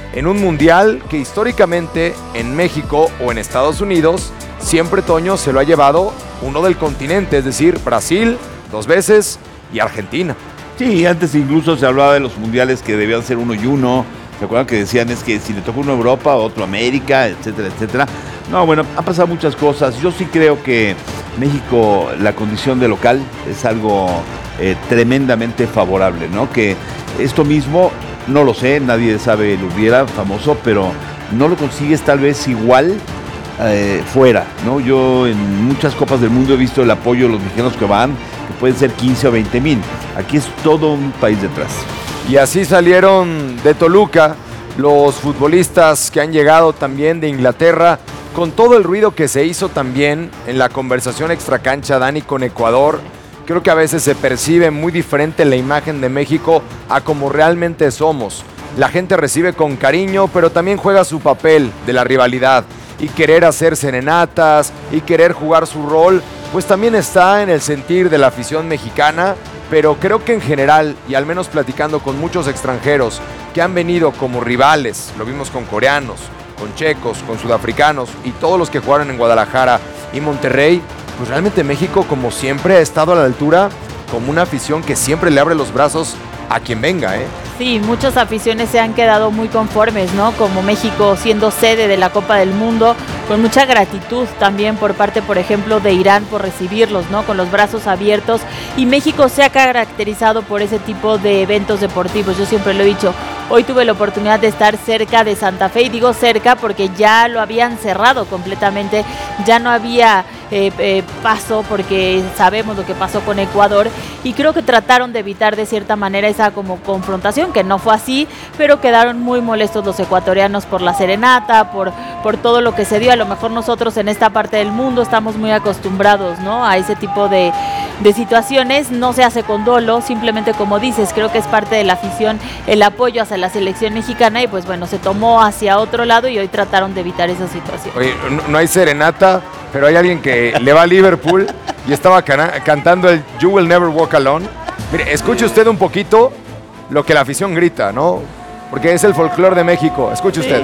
en un mundial que históricamente en México o en Estados Unidos siempre, Toño, se lo ha llevado uno del continente, es decir, Brasil 2 veces y Argentina. Sí, antes incluso se hablaba de los mundiales que debían ser 1 y 1. ¿Se acuerdan que decían es que si le tocó uno a Europa, otro a América, etcétera, etcétera? No, bueno, han pasado muchas cosas. Yo sí creo que México, la condición de local es algo tremendamente favorable, ¿no? Que esto mismo, no lo sé, nadie sabe el hubiera famoso, pero no lo consigues tal vez igual fuera, ¿no? Yo en muchas copas del mundo he visto el apoyo de los mexicanos que van, que pueden ser 15 o 20 mil. Aquí es todo un país detrás. Y así salieron de Toluca los futbolistas que han llegado también de Inglaterra, con todo el ruido que se hizo también en la conversación extracancha, Dani, con Ecuador. Creo que a veces se percibe muy diferente la imagen de México a como realmente somos. La gente recibe con cariño, pero también juega su papel de la rivalidad. Y querer hacer serenatas y querer jugar su rol, pues también está en el sentir de la afición mexicana. Pero creo que en general, y al menos platicando con muchos extranjeros que han venido como rivales, lo vimos con coreanos, con checos, con sudafricanos y todos los que jugaron en Guadalajara y Monterrey, pues realmente México, como siempre, ha estado a la altura, como una afición que siempre le abre los brazos a quien venga, ¿eh? Sí, muchas aficiones se han quedado muy conformes, ¿no? Como México siendo sede de la Copa del Mundo, con mucha gratitud también por parte, por ejemplo, de Irán por recibirlos, ¿no? Con los brazos abiertos. Y México se ha caracterizado por ese tipo de eventos deportivos. Yo siempre lo he dicho, hoy tuve la oportunidad de estar cerca de Santa Fe, y digo cerca porque ya lo habían cerrado completamente, ya no había paso, porque sabemos lo que pasó con Ecuador, y creo que trataron de evitar de cierta manera esa como confrontación, que no fue así, pero quedaron muy molestos los ecuatorianos por la serenata, por todo lo que se dio. A lo mejor nosotros en esta parte del mundo estamos muy acostumbrados, ¿no?, a ese tipo de situaciones. No se hace con dolo, simplemente, como dices, creo que es parte de la afición el apoyo hacia la selección mexicana, y pues bueno, se tomó hacia otro lado y hoy trataron de evitar esa situación. Oye, no hay serenata, pero hay alguien que le va a Liverpool y estaba cantando el You Will Never Walk Alone. Mire, escuche usted un poquito lo que la afición grita, ¿no? Porque es el folclore de México. Escuche usted.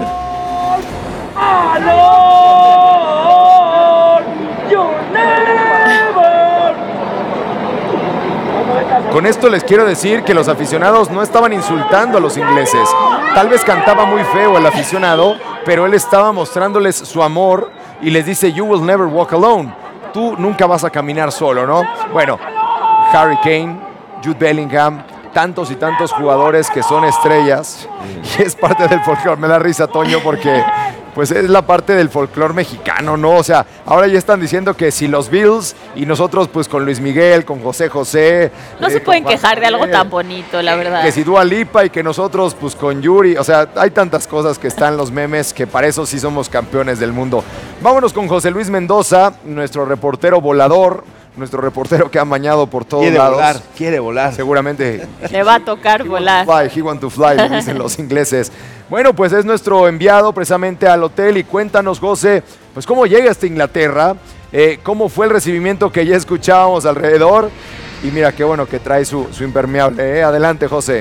Con esto les quiero decir que los aficionados no estaban insultando a los ingleses. Tal vez cantaba muy feo el aficionado, pero él estaba mostrándoles su amor y les dice, You will never walk alone. Tú nunca vas a caminar solo, ¿no? Bueno, Harry Kane, Jude Bellingham, tantos y tantos jugadores que son estrellas, y es parte del folclore. Me da risa, Toño, porque pues es la parte del folclore mexicano, ¿no? O sea, ahora ya están diciendo que si los Beatles y nosotros pues con Luis Miguel, con José José. No se pueden quejar de algo tan bonito, la verdad. Que si Dua Lipa y que nosotros pues con Yuri. O sea, hay tantas cosas que están los memes que para eso sí somos campeones del mundo. Vámonos con José Luis Mendoza, nuestro reportero volador. Nuestro reportero que ha mañado por todos lados. Quiere volar. Seguramente. Le va a tocar volar. He want to fly, dicen los ingleses. Bueno, pues es nuestro enviado precisamente al hotel. Y cuéntanos, José, pues cómo llega hasta Inglaterra, cómo fue el recibimiento que ya escuchábamos alrededor. Y mira qué bueno que trae su impermeable. Adelante, José.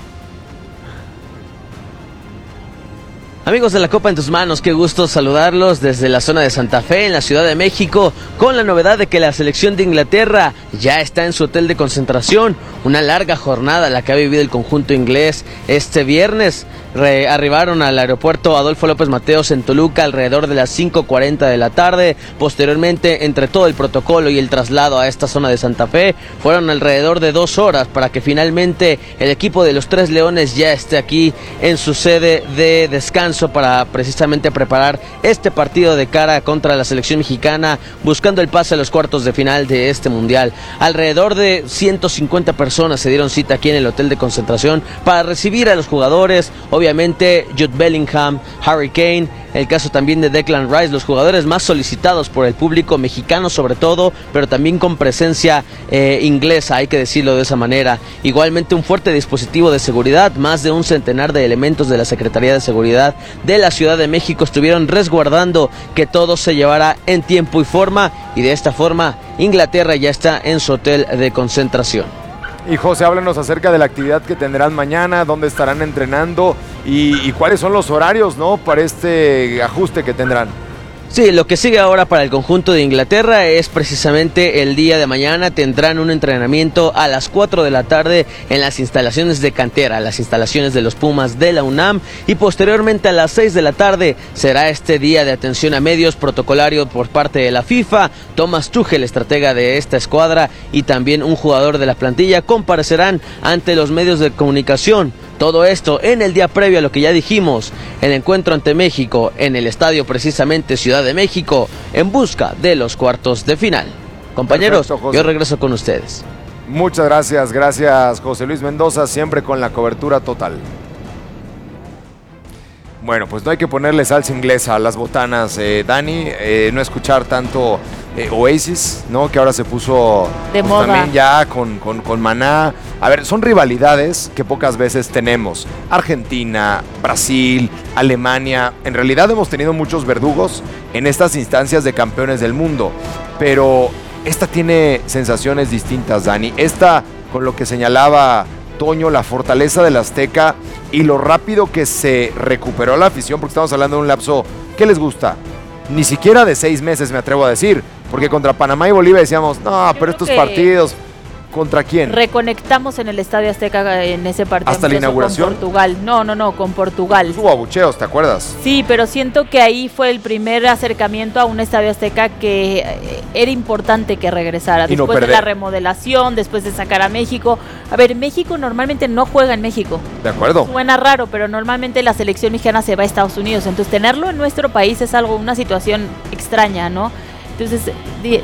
Amigos de la Copa en tus manos, qué gusto saludarlos desde la zona de Santa Fe, en la Ciudad de México, con la novedad de que la selección de Inglaterra ya está en su hotel de concentración. Una larga jornada la que ha vivido el conjunto inglés. Este viernes arribaron al aeropuerto Adolfo López Mateos en Toluca alrededor de las 5:40 de la tarde. Posteriormente, entre todo el protocolo y el traslado a esta zona de Santa Fe, fueron alrededor de 2 horas para que finalmente el equipo de los Tres Leones ya esté aquí en su sede de descanso para precisamente preparar este partido de cara contra la selección mexicana, buscando el pase a los cuartos de final de este mundial. Alrededor de 150 personas se dieron cita aquí en el hotel de concentración para recibir a los jugadores. Obviamente Jude Bellingham, Harry Kane, el caso también de Declan Rice, los jugadores más solicitados por el público mexicano sobre todo, pero también con presencia inglesa, hay que decirlo de esa manera. Igualmente un fuerte dispositivo de seguridad, más de un centenar de elementos de la Secretaría de Seguridad de la Ciudad de México estuvieron resguardando que todo se llevara en tiempo y forma, y de esta forma Inglaterra ya está en su hotel de concentración. Y José, háblanos acerca de la actividad que tendrán mañana, dónde estarán entrenando y cuáles son los horarios, ¿no?, para este ajuste que tendrán. Sí, lo que sigue ahora para el conjunto de Inglaterra es precisamente el día de mañana. Tendrán un entrenamiento a las 4 de la tarde en las instalaciones de cantera, las instalaciones de los Pumas de la UNAM, y posteriormente a las 6 de la tarde será este día de atención a medios protocolario por parte de la FIFA. Thomas Tuchel, estratega de esta escuadra, y también un jugador de la plantilla comparecerán ante los medios de comunicación. Todo esto en el día previo a lo que ya dijimos, el encuentro ante México en el estadio precisamente Ciudad de México, en busca de los cuartos de final. Compañeros, perfecto, yo regreso con ustedes. Muchas gracias, gracias José Luis Mendoza, siempre con la cobertura total. Bueno, pues no hay que ponerle salsa inglesa a las botanas, Dani, no escuchar tanto Oasis, ¿no?, que ahora se puso de moda también ya con Maná. A ver, son rivalidades que pocas veces tenemos. Argentina, Brasil, Alemania. En realidad hemos tenido muchos verdugos en estas instancias de campeones del mundo, pero esta tiene sensaciones distintas, Dani. Esta, con lo que señalaba Toño, la fortaleza del Azteca y lo rápido que se recuperó la afición, porque estamos hablando de un lapso, ¿qué les gusta? Ni siquiera de 6 meses, me atrevo a decir, porque contra Panamá y Bolivia decíamos, no, pero estos partidos, ¿contra quién? Reconectamos en el Estadio Azteca en ese partido. ¿Hasta la inauguración? Con Portugal. No, con Portugal. Hubo abucheos, ¿te acuerdas? Sí, pero siento que ahí fue el primer acercamiento a un Estadio Azteca que era importante que regresara. Y después de la remodelación, después de sacar a México. A ver, México normalmente no juega en México. De acuerdo. Suena raro, pero normalmente la selección mexicana se va a Estados Unidos. Entonces, tenerlo en nuestro país es una situación extraña, ¿no? Entonces, dime.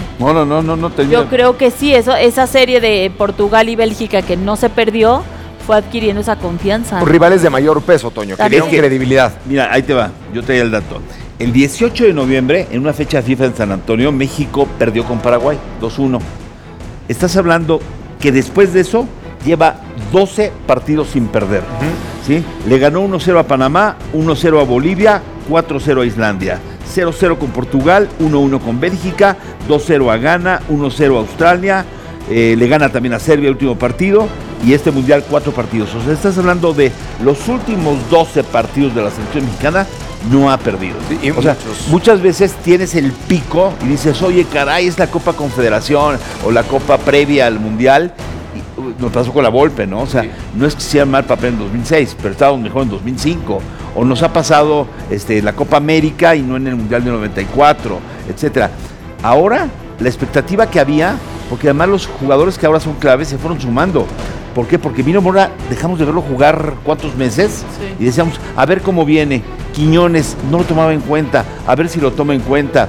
No. Yo creo que sí, esa serie de Portugal y Bélgica que no se perdió, fue adquiriendo esa confianza. Los rivales de mayor peso, Toño, que dieron credibilidad. Mira, ahí te va, yo traía el dato. El 18 de noviembre, en una fecha FIFA en San Antonio, México perdió con Paraguay, 2-1. Estás hablando que después de eso lleva 12 partidos sin perder. ¿Sí? Le ganó 1-0 a Panamá, 1-0 a Bolivia, 4-0 a Islandia. 0-0 con Portugal, 1-1 con Bélgica, 2-0 a Ghana, 1-0 a Australia, le gana también a Serbia el último partido, y este mundial 4 partidos. O sea, estás hablando de los últimos 12 partidos de la selección mexicana, no ha perdido. Sí, o sea, muchas veces tienes el pico y dices, oye, caray, es la Copa Confederación o la Copa previa al mundial. Nos pasó con la Volpe, ¿no? O sea, no es que sea mal papel en 2006, pero estábamos mejor en 2005. O nos ha pasado la Copa América y no en el Mundial de 94, etcétera. Ahora, la expectativa que había, porque además los jugadores que ahora son claves se fueron sumando. ¿Por qué? Porque Vino Mora, dejamos de verlo jugar ¿cuántos meses? Sí. Y decíamos, a ver cómo viene. Quiñones no lo tomaba en cuenta, a ver si lo toma en cuenta.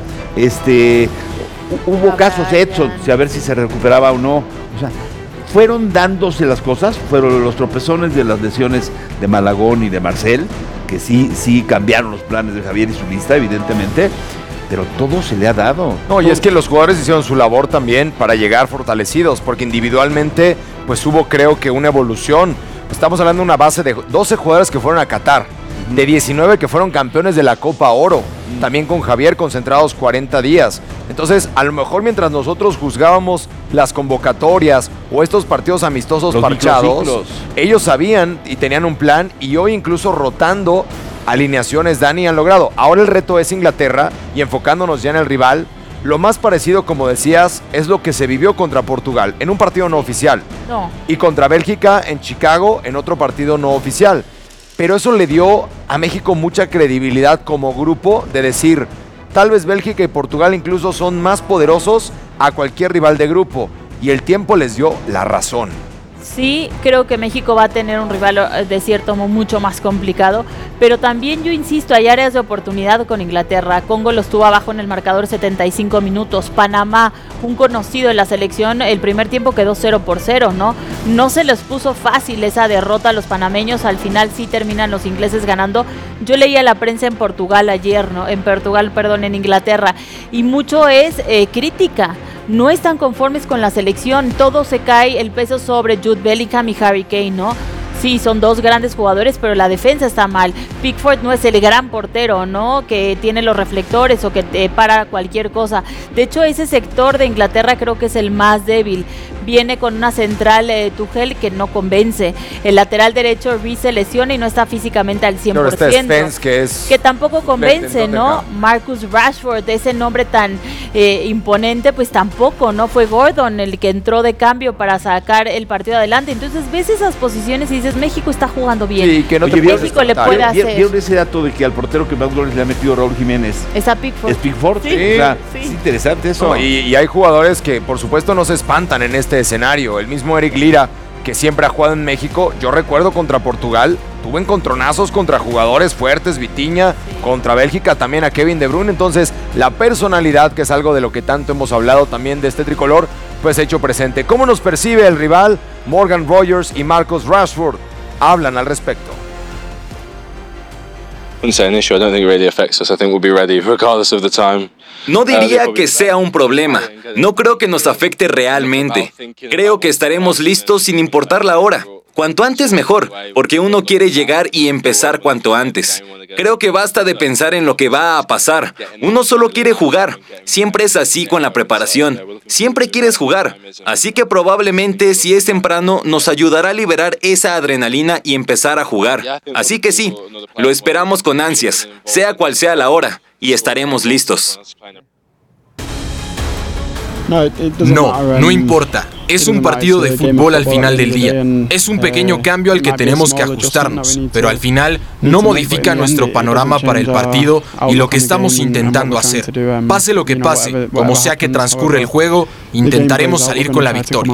Hubo casos Edson, a ver si se recuperaba o no. O sea, fueron dándose las cosas, fueron los tropezones de las lesiones de Malagón y de Marcel, que sí cambiaron los planes de Javier y su lista, evidentemente, pero todo se le ha dado. No, y es que los jugadores hicieron su labor también para llegar fortalecidos, porque individualmente pues hubo, creo que, una evolución. Estamos hablando de una base de 12 jugadores que fueron a Qatar, de 19 que fueron campeones de la Copa Oro, también con Javier concentrados 40 días. Entonces, a lo mejor mientras nosotros juzgábamos las convocatorias o estos partidos amistosos los parchados, ellos sabían y tenían un plan, y hoy incluso rotando alineaciones, Dani, han logrado. Ahora el reto es Inglaterra, y enfocándonos ya en el rival, lo más parecido, como decías, es lo que se vivió contra Portugal, en un partido no oficial. No. Y contra Bélgica en Chicago, en otro partido no oficial. Pero eso le dio a México mucha credibilidad como grupo de decir, tal vez Bélgica y Portugal incluso son más poderosos a cualquier rival de grupo. Y el tiempo les dio la razón. Sí, creo que México va a tener un rival de cierto modo mucho más complicado, pero también yo insisto, hay áreas de oportunidad con Inglaterra. Congo lo estuvo abajo en el marcador 75 minutos. Panamá, un conocido de la selección, el primer tiempo quedó 0-0, ¿no? No se les puso fácil esa derrota a los panameños, al final sí terminan los ingleses ganando. Yo leía la prensa en Portugal ayer, ¿no? En Inglaterra, y mucho es crítica. No están conformes con la selección, todo se cae el peso sobre Jude Bellingham y Harry Kane, ¿no? Sí, son dos grandes jugadores, pero la defensa está mal. Pickford no es el gran portero, ¿no? Que tiene los reflectores o que para cualquier cosa. De hecho, ese sector de Inglaterra creo que es el más débil. viene con una central Tuchel que no convence. El lateral derecho Reece se lesiona y no está físicamente al 100%. Pero está Spence, que tampoco convence, ¿no? Marcus Rashford, ese nombre tan imponente, pues tampoco, ¿no? Fue Gordon el que entró de cambio para sacar el partido adelante. Entonces ves esas posiciones y dices, México está jugando bien. Sí, que no Oye, México le puede hacer. ¿Vieron ese dato de que al portero que más goles le ha metido Raúl Jiménez Es a Pickford? es Pickford? Sí, O sea, sí. es interesante eso. No, y hay jugadores que por supuesto no se espantan en este escenario. El mismo Eric Lira, que siempre ha jugado en México, yo recuerdo contra Portugal, tuvo encontronazos contra jugadores fuertes, Vitinha, contra Bélgica también a Kevin De Bruyne. Entonces la personalidad, que es algo de lo que tanto hemos hablado también de este tricolor, pues hecho presente. ¿Cómo nos percibe el rival? Morgan Rogers y Marcus Rashford hablan al respecto. No diría que sea un problema. No creo que nos afecte realmente. Creo que estaremos listos sin importar la hora. Cuanto antes mejor, porque uno quiere llegar y empezar cuanto antes. Creo que basta de pensar en lo que va a pasar. Uno solo quiere jugar. Siempre es así con la preparación. Siempre quieres jugar. Así que probablemente, si es temprano, nos ayudará a liberar esa adrenalina y empezar a jugar. Así que sí, lo esperamos con ansias, sea cual sea la hora, y estaremos listos. No importa. Es un partido de fútbol al final del día. Es un pequeño cambio al que tenemos que ajustarnos, pero al final no modifica nuestro panorama para el partido y lo que estamos intentando hacer. Pase lo que pase, como sea que transcurre el juego, intentaremos salir con la victoria.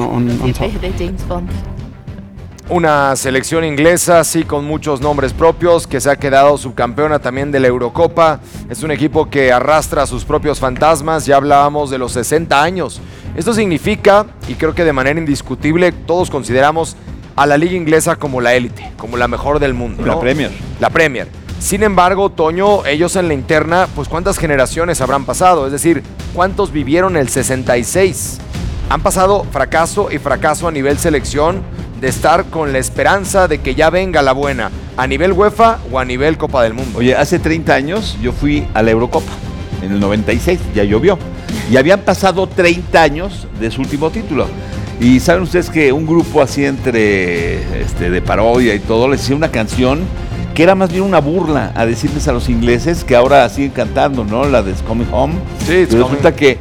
Una selección inglesa, sí, con muchos nombres propios, que se ha quedado subcampeona también de la Eurocopa. Es un equipo que arrastra sus propios fantasmas. Ya hablábamos de los 60 años. Esto significa, y creo que de manera indiscutible, todos consideramos a la liga inglesa como la élite, como la mejor del mundo, ¿no? La Premier. La Premier. Sin embargo, Toño, ellos en la interna, pues ¿cuántas generaciones habrán pasado? Es decir, ¿cuántos vivieron el 66? Han pasado fracaso y fracaso a nivel selección, de estar con la esperanza de que ya venga la buena, a nivel UEFA o a nivel Copa del Mundo. Oye, hace 30 años yo fui a la Eurocopa, en el 96, ya llovió. Y habían pasado 30 años de su último título. Y saben ustedes que un grupo así entre de parodia y todo, les hacía una canción que era más bien una burla a decirles a los ingleses que ahora siguen cantando, ¿no? La de It's Coming Home. Sí, It's y resulta que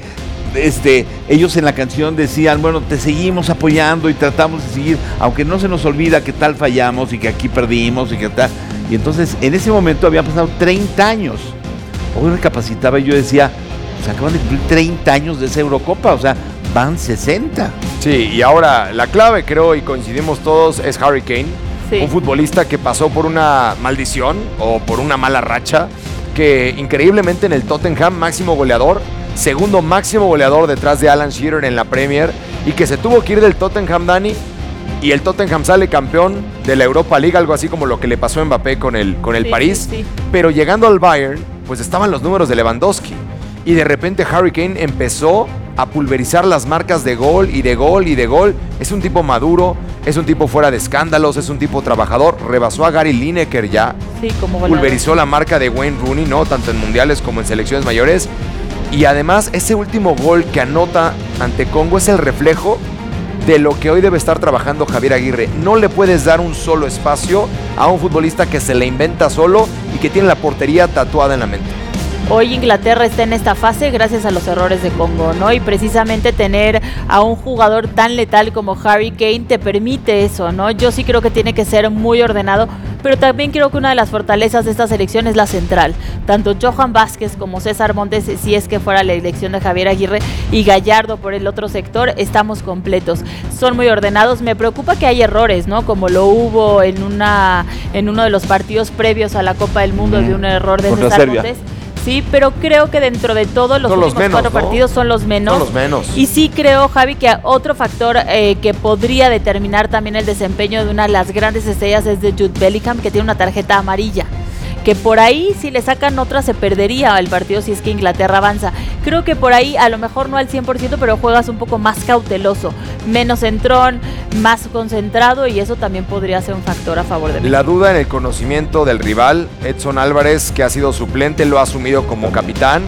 ellos en la canción decían, bueno, te seguimos apoyando y tratamos de seguir, aunque no se nos olvida que tal fallamos y que aquí perdimos y que tal. Y entonces, en ese momento habían pasado 30 años. Hoy recapacitaba y yo decía, se acaban de cumplir 30 años de esa Eurocopa, o sea, van 60. Sí, y ahora la clave, creo, y coincidimos todos, es Harry Kane. Sí. Un futbolista que pasó por una maldición o por una mala racha, que increíblemente en el Tottenham, máximo goleador, segundo máximo goleador detrás de Alan Shearer en la Premier, y que se tuvo que ir del Tottenham, Dani, y el Tottenham sale campeón de la Europa League, algo así como lo que le pasó a Mbappé con el París, sí. Pero llegando al Bayern, pues estaban los números de Lewandowski, y de repente Harry Kane empezó a pulverizar las marcas de gol y de gol y de gol. Es un tipo maduro, es un tipo fuera de escándalos, es un tipo trabajador. Rebasó a Gary Lineker ya, sí, como pulverizó la marca de Wayne Rooney, ¿no? Tanto en mundiales como en selecciones mayores. Y además, ese último gol que anota ante Congo es el reflejo de lo que hoy debe estar trabajando Javier Aguirre. No le puedes dar un solo espacio a un futbolista que se le inventa solo y que tiene la portería tatuada en la mente. Hoy Inglaterra está en esta fase gracias a los errores de Congo, ¿no? Y precisamente tener a un jugador tan letal como Harry Kane te permite eso, ¿no? Yo sí creo que tiene que ser muy ordenado, pero también creo que una de las fortalezas de esta selección es la central. Tanto Johan Vázquez como César Montes, si es que fuera la elección de Javier Aguirre, y Gallardo por el otro sector, estamos completos. Son muy ordenados. Me preocupa que hay errores, ¿no? Como lo hubo en uno de los partidos previos a la Copa del Mundo, de un error de César Montes. Sí, pero creo que dentro de todos los últimos cuatro partidos son los menos. Son los menos. Y sí creo, Javi, que otro factor que podría determinar también el desempeño de una de las grandes estrellas es de Jude Bellingham, que tiene una tarjeta amarilla. Que por ahí, si le sacan otra, se perdería el partido si es que Inglaterra avanza. Creo que por ahí, a lo mejor no al 100%, pero juegas un poco más cauteloso, menos centrón, más concentrado, y eso también podría ser un factor a favor de México. La duda en el conocimiento del rival, Edson Álvarez, que ha sido suplente, lo ha asumido como capitán,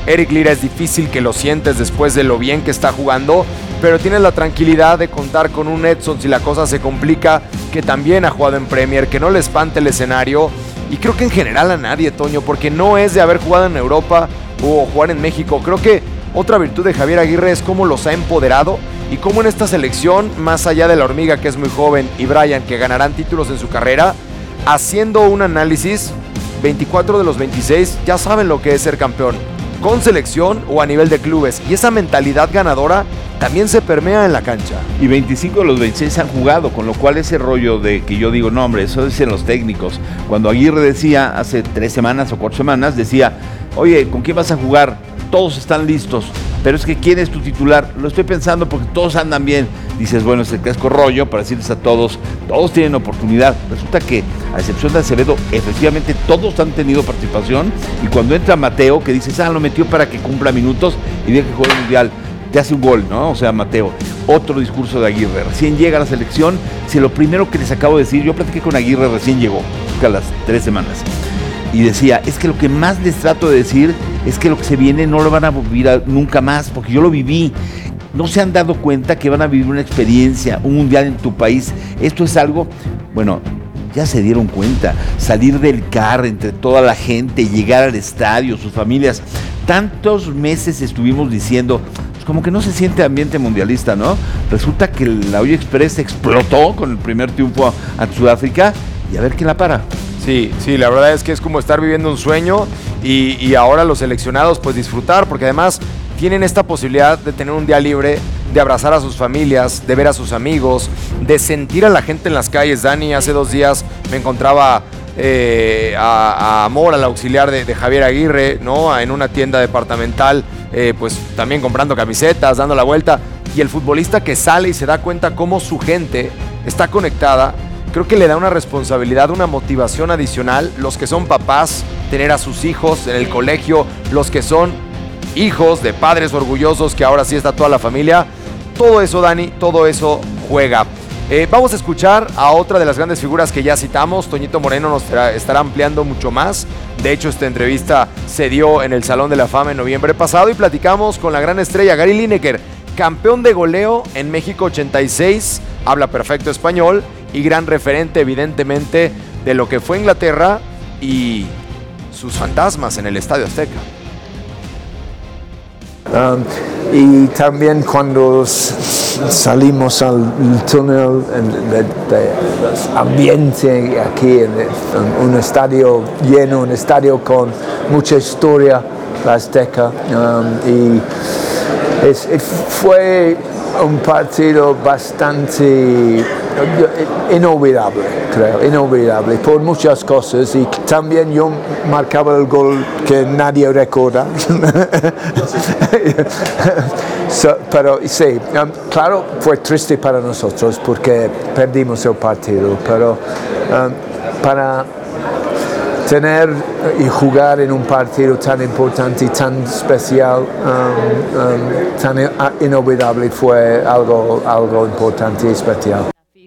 Eric Lira es difícil que lo sientes después de lo bien que está jugando, pero tienes la tranquilidad de contar con un Edson si la cosa se complica, que también ha jugado en Premier, que no le espante el escenario. Y creo que en general a nadie, Toño, porque no es de haber jugado en Europa o jugar en México. Creo que otra virtud de Javier Aguirre es cómo los ha empoderado y cómo en esta selección, más allá de la hormiga que es muy joven y Brian que ganarán títulos en su carrera, haciendo un análisis, 24 de los 26 ya saben lo que es ser campeón, con selección o a nivel de clubes. Y esa mentalidad ganadora también se permea en la cancha. Y 25 de los 26 han jugado, con lo cual ese rollo de que yo digo, no hombre, eso dicen los técnicos. Cuando Aguirre decía, hace 3 semanas o 4 semanas, decía, oye, ¿con quién vas a jugar? Todos están listos, pero es que ¿quién es tu titular? Lo estoy pensando porque todos andan bien. Dices, bueno, es el casco rollo para decirles a todos tienen oportunidad. Resulta que, a excepción de Acevedo, efectivamente todos han tenido participación, y cuando entra Mateo, que dices, lo metió para que cumpla minutos y diga que juega el Mundial, te hace un gol, ¿no? O sea, Mateo, otro discurso de Aguirre. Recién llega a la selección, si lo primero que les acabo de decir, yo platiqué con Aguirre, recién llegó, a las 3 semanas, y decía, es que lo que más les trato de decir es que lo que se viene no lo van a vivir nunca más, porque yo lo viví. No se han dado cuenta que van a vivir una experiencia, un mundial en tu país. Esto es algo, bueno, ya se dieron cuenta. Salir del CAR entre toda la gente, llegar al estadio, sus familias. Tantos meses estuvimos diciendo, pues como que no se siente ambiente mundialista, ¿no? Resulta que la Olla Express explotó con el primer triunfo ante Sudáfrica, y a ver quién la para. Sí, la verdad es que es como estar viviendo un sueño, y ahora los seleccionados pues disfrutar, porque además tienen esta posibilidad de tener un día libre, de abrazar a sus familias, de ver a sus amigos, de sentir a la gente en las calles. Dani, hace 2 días me encontraba a Amor, al auxiliar de Javier Aguirre, ¿no? En una tienda departamental, pues también comprando camisetas, dando la vuelta, y el futbolista que sale y se da cuenta cómo su gente está conectada, creo que le da una responsabilidad, una motivación adicional. Los que son papás, tener a sus hijos en el colegio, los que son hijos de padres orgullosos, que ahora sí está toda la familia. Todo eso, Dani, todo eso juega. Vamos a escuchar a otra de las grandes figuras que ya citamos. Toñito Moreno nos estará ampliando mucho más. De hecho, esta entrevista se dio en el Salón de la Fama en noviembre pasado, y platicamos con la gran estrella Gary Lineker, campeón de goleo en México 86, habla perfecto español y gran referente evidentemente de lo que fue Inglaterra y sus fantasmas en el Estadio Azteca. Y también cuando salimos al túnel de ambiente aquí en un estadio lleno, un estadio con mucha historia, la Azteca, y fue un partido bastante inolvidable, creo, inolvidable por muchas cosas, y también yo marcaba el gol que nadie recuerda. Pero sí, claro, fue triste para nosotros porque perdimos el partido, pero para tener y jugar en un partido tan importante y tan especial, tan inolvidable, fue algo importante y especial.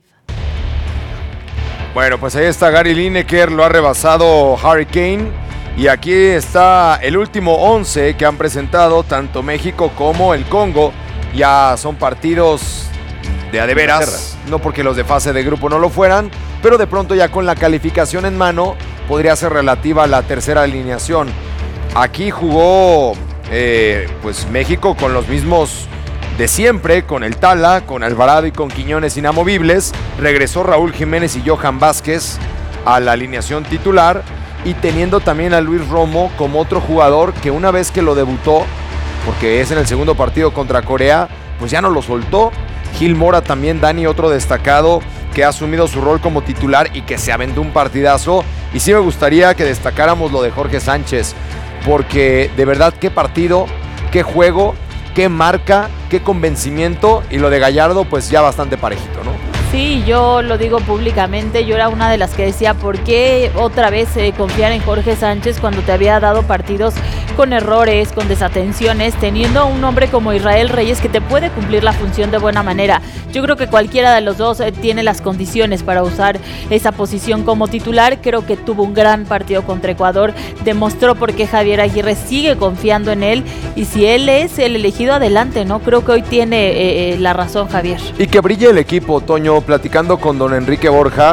Bueno, pues ahí está Gary Lineker, lo ha rebasado Harry Kane, y aquí está el último 11 que han presentado tanto México como el Congo. Ya son partidos de a de veras, no porque los de fase de grupo no lo fueran, pero de pronto ya con la calificación en mano podría ser relativa a la tercera alineación. Aquí jugó pues México con los mismos de siempre, con el Tala, con Alvarado y con Quiñones inamovibles. Regresó Raúl Jiménez y Johan Vázquez a la alineación titular, y teniendo también a Luis Romo como otro jugador que una vez que lo debutó, porque es en el segundo partido contra Corea, pues ya no lo soltó. Gil Mora también, Dani, otro destacado que ha asumido su rol como titular y que se aventó un partidazo. Y sí me gustaría que destacáramos lo de Jorge Sánchez, porque de verdad qué partido, qué juego, qué marca, qué convencimiento, y lo de Gallardo pues ya bastante parejito, ¿no? Sí, yo lo digo públicamente, yo era una de las que decía, ¿por qué otra vez confiar en Jorge Sánchez cuando te había dado partidos con errores, con desatenciones, teniendo a un hombre como Israel Reyes que te puede cumplir la función de buena manera? Yo creo que cualquiera de los dos tiene las condiciones para usar esa posición como titular. Creo que tuvo un gran partido contra Ecuador, demostró por qué Javier Aguirre sigue confiando en él, y si él es el elegido, adelante, ¿no? Creo que hoy tiene la razón Javier. Y que brille el equipo, Toño. Platicando con don Enrique Borja,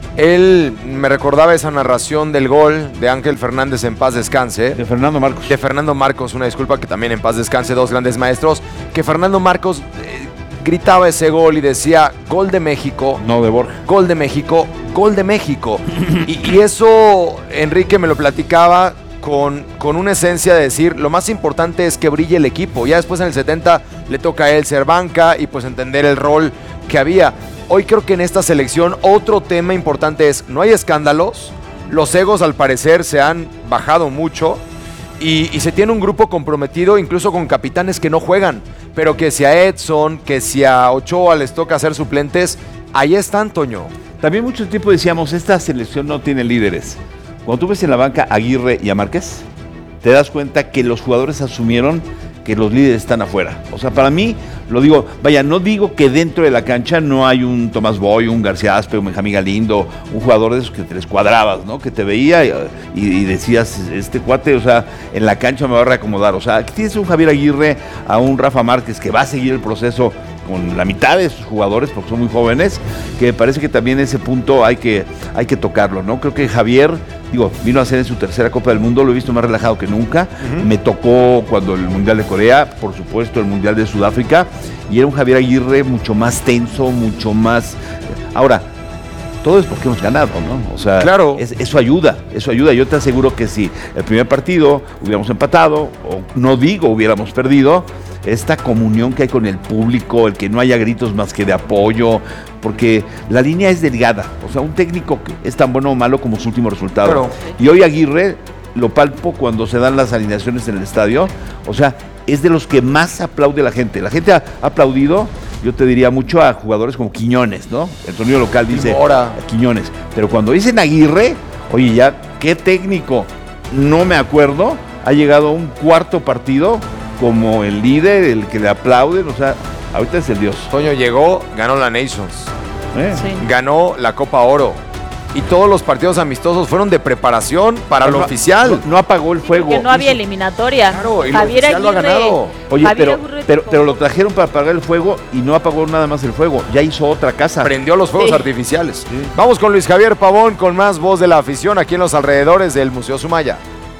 él me recordaba esa narración del gol de Ángel Fernández, en paz descanse. De Fernando Marcos. De Fernando Marcos, una disculpa, que también en paz descanse, dos grandes maestros. Que Fernando Marcos gritaba ese gol y decía, gol de México. No, de Borja. Gol de México, gol de México. y eso Enrique me lo platicaba con una esencia de decir, lo más importante es que brille el equipo. Ya después en el 70 le toca a él ser banca y pues entender el rol que había. Hoy creo que en esta selección otro tema importante es, no hay escándalos, los egos al parecer se han bajado mucho y se tiene un grupo comprometido, incluso con capitanes que no juegan, pero que si a Edson, que si a Ochoa les toca ser suplentes, ahí están, Toño. También mucho tiempo decíamos, esta selección no tiene líderes. Cuando tú ves en la banca a Aguirre y a Márquez, te das cuenta que los jugadores asumieron que los líderes están afuera. O sea, para mí, lo digo, vaya, no digo que dentro de la cancha no hay un Tomás Boy, un García Aspe, un Benjamín Galindo, un jugador de esos que te les cuadrabas, ¿no? Que te veía y decías, este cuate, o sea, en la cancha me va a reacomodar. O sea, aquí tienes un Javier Aguirre, a un Rafa Márquez que va a seguir el proceso con la mitad de sus jugadores, porque son muy jóvenes, que me parece que también ese punto hay que tocarlo, ¿no? Creo que Javier, vino a ser en su tercera Copa del Mundo, lo he visto más relajado que nunca. Me tocó cuando el Mundial de Corea, por supuesto el Mundial de Sudáfrica, y era un Javier Aguirre mucho más tenso, mucho más... Ahora, todo es porque hemos ganado, ¿no? O sea, claro. Eso ayuda. Yo te aseguro que si el primer partido hubiéramos empatado, o no digo hubiéramos perdido, esta comunión que hay con el público, el que no haya gritos más que de apoyo, porque la línea es delgada. O sea, un técnico es tan bueno o malo como su último resultado. Claro. Y hoy Aguirre lo palpo cuando se dan las alineaciones en el estadio. O sea, es de los que más aplaude la gente. La gente ha aplaudido, yo te diría, mucho a jugadores como Quiñones, ¿no? El sonido local dice Quiñones. Pero cuando dicen Aguirre, oye, ya, ¿qué técnico? No me acuerdo, ha llegado a un cuarto partido como el líder, el que le aplauden, o sea, ahorita es el Dios. Toño llegó, ganó la Nations, Sí. ganó la Copa Oro, y todos los partidos amistosos fueron de preparación para lo oficial. No apagó el fuego. Porque no había eliminatoria. Claro, y Javier lo oficial lo ha ganado. Oye, Javier pero lo trajeron para apagar el fuego y no apagó nada más el fuego, ya hizo otra casa. Prendió los fuegos artificiales. Sí. Vamos con Luis Javier Pavón con más voz de la afición aquí en los alrededores del Museo Sumaya.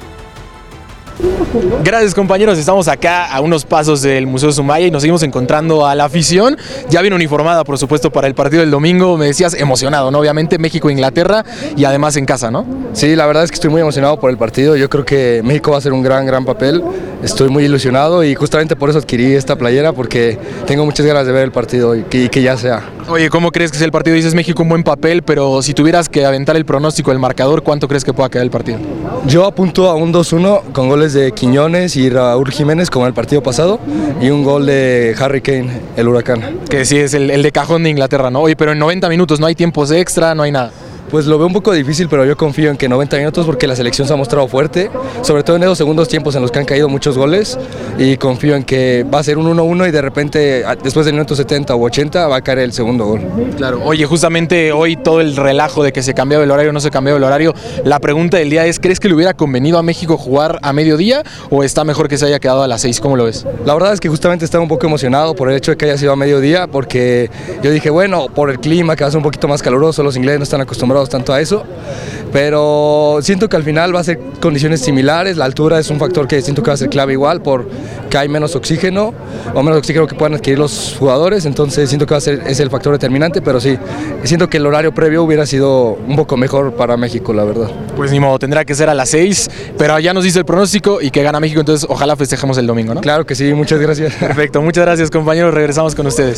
Gracias, compañeros, estamos acá a unos pasos del Museo Sumaya y nos seguimos encontrando a la afición. Ya viene uniformada, por supuesto, para el partido del domingo. Me decías emocionado, ¿no? Obviamente México-Inglaterra y además en casa, ¿no? Sí, la verdad es que estoy muy emocionado por el partido. Yo creo que México va a hacer un gran papel. Estoy muy ilusionado y justamente por eso adquirí esta playera, porque tengo muchas ganas de ver el partido y que ya sea. Oye, ¿cómo crees que es el partido? Dices México un buen papel, pero si tuvieras que aventar el pronóstico, el marcador, ¿cuánto crees que pueda quedar el partido? Yo apunto a un 2-1 con goles de Quiñones y Raúl Jiménez como el partido pasado, y un gol de Harry Kane, el Huracán. Que sí es el de cajón de Inglaterra, ¿no? Oye, pero en 90 minutos no hay tiempos extra, no hay nada. Pues lo veo un poco difícil, pero yo confío en que 90 minutos, porque la selección se ha mostrado fuerte, sobre todo en esos segundos tiempos en los que han caído muchos goles, y confío en que va a ser un 1-1 y de repente después del minuto 70 u 80 va a caer el segundo gol. Claro. Oye, justamente hoy todo el relajo de que se cambiaba el horario, no se cambiaba el horario, la pregunta del día es, ¿crees que le hubiera convenido a México jugar a mediodía o está mejor que se haya quedado a las 6? ¿Cómo lo ves? La verdad es que justamente estaba un poco emocionado por el hecho de que haya sido a mediodía, porque yo dije, bueno, por el clima que va a ser un poquito más caluroso, los ingleses no están acostumbrados tanto a eso, pero siento que al final va a ser condiciones similares. La altura es un factor que siento que va a ser clave igual, porque hay menos oxígeno que puedan adquirir los jugadores, entonces siento que es el factor determinante, pero sí, siento que el horario previo hubiera sido un poco mejor para México, la verdad. Pues ni modo, tendrá que ser a las 6, pero ya nos dice el pronóstico y que gana México, entonces ojalá festejemos el domingo, ¿no? Claro que sí, muchas gracias. Perfecto, muchas gracias, compañeros, regresamos con ustedes.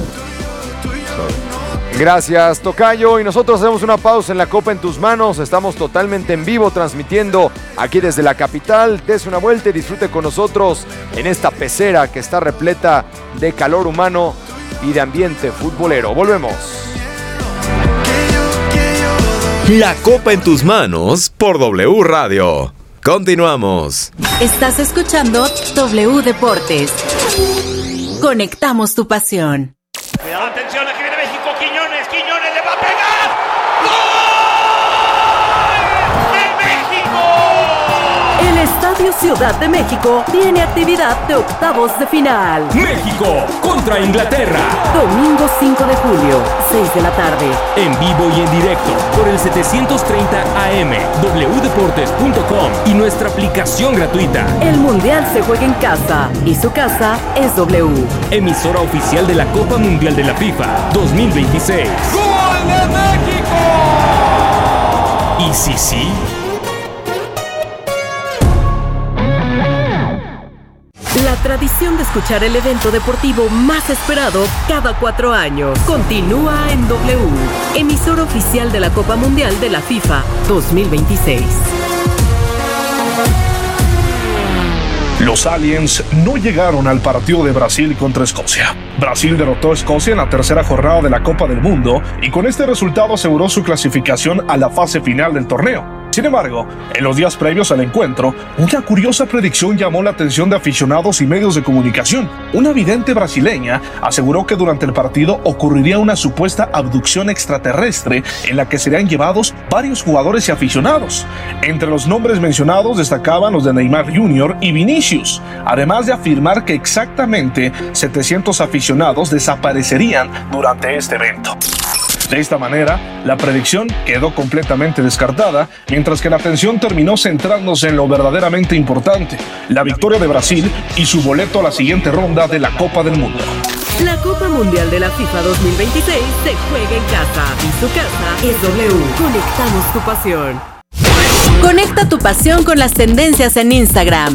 Gracias, tocayo, y nosotros hacemos una pausa en la Copa en tus manos. Estamos totalmente en vivo transmitiendo aquí desde la capital. Dese una vuelta y disfrute con nosotros en esta pecera que está repleta de calor humano y de ambiente futbolero. Volvemos. La Copa en tus manos por W Radio. Continuamos. Estás escuchando W Deportes. Conectamos tu pasión. Cuidado, atención, aquí viene México. Quiñones le va a pegar. ¡Gol! ¡De México! El Estadio Ciudad de México tiene actividad de octavos de final. México contra Inglaterra. Domingo 5 de julio, 6 de la tarde. En vivo y en directo por el 730 AM, wdeportes.com y nuestra aplicación gratuita. El Mundial se juega en casa y su casa es W. Emisora oficial de la Copa Mundial de la FIFA 2026. ¡Gol de México! ¿Y si sí? La tradición de escuchar el evento deportivo más esperado cada 4 años continúa en W, emisora oficial de la Copa Mundial de la FIFA 2026. Los Aliens no llegaron al partido de Brasil contra Escocia. Brasil derrotó a Escocia en la tercera jornada de la Copa del Mundo y con este resultado aseguró su clasificación a la fase final del torneo. Sin embargo, en los días previos al encuentro, una curiosa predicción llamó la atención de aficionados y medios de comunicación. Una vidente brasileña aseguró que durante el partido ocurriría una supuesta abducción extraterrestre en la que serían llevados varios jugadores y aficionados. Entre los nombres mencionados destacaban los de Neymar Jr. y Vinicius, además de afirmar que exactamente 700 aficionados desaparecerían durante este evento. De esta manera, la predicción quedó completamente descartada, mientras que la atención terminó centrándose en lo verdaderamente importante, la victoria de Brasil y su boleto a la siguiente ronda de la Copa del Mundo. La Copa Mundial de la FIFA 2026 se juega en casa y su casa es W. Conectamos tu pasión. Conecta tu pasión con las tendencias en Instagram.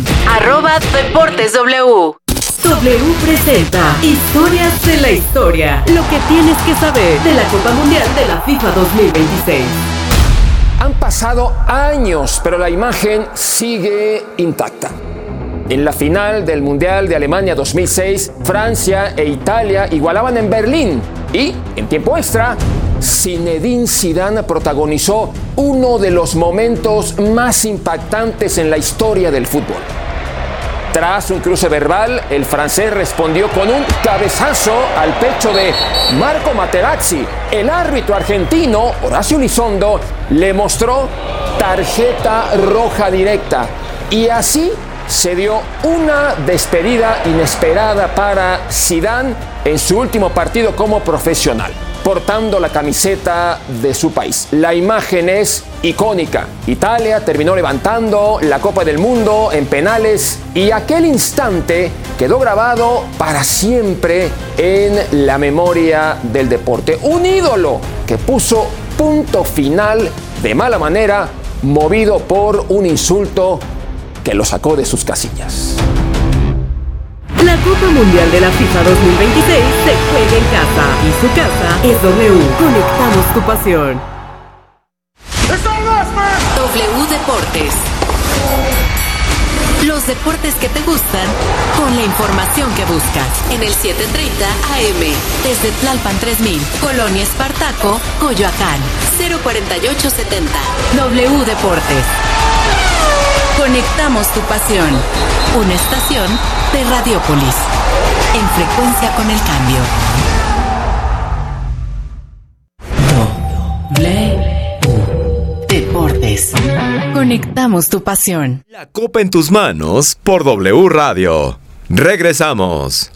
@DeportesW. W presenta Historias de la Historia. Lo que tienes que saber de la Copa Mundial de la FIFA 2026. Han pasado años, pero la imagen sigue intacta. En la final del Mundial de Alemania 2006, Francia e Italia igualaban en Berlín. Y, en tiempo extra, Zinedine Zidane protagonizó uno de los momentos más impactantes en la historia del fútbol. Tras un cruce verbal, el francés respondió con un cabezazo al pecho de Marco Materazzi. El árbitro argentino, Horacio Elizondo, le mostró tarjeta roja directa. Y así se dio una despedida inesperada para Zidane en su último partido como profesional, portando la camiseta de su país. La imagen es icónica. Italia terminó levantando la Copa del Mundo en penales y aquel instante quedó grabado para siempre en la memoria del deporte. Un ídolo que puso punto final de mala manera, movido por un insulto que lo sacó de sus casillas. La Copa Mundial de la FIFA 2026 se juega en casa y su casa es W. Conectamos tu pasión. W Deportes. Los deportes que te gustan con la información que buscas. En el 730 AM. Desde Tlalpan 3000, Colonia Espartaco, Coyoacán. 04870. W Deportes. Conectamos tu pasión. Una estación de Radiópolis. En frecuencia con el cambio. Deportes. Conectamos tu pasión. La Copa en tus manos por W Radio. Regresamos.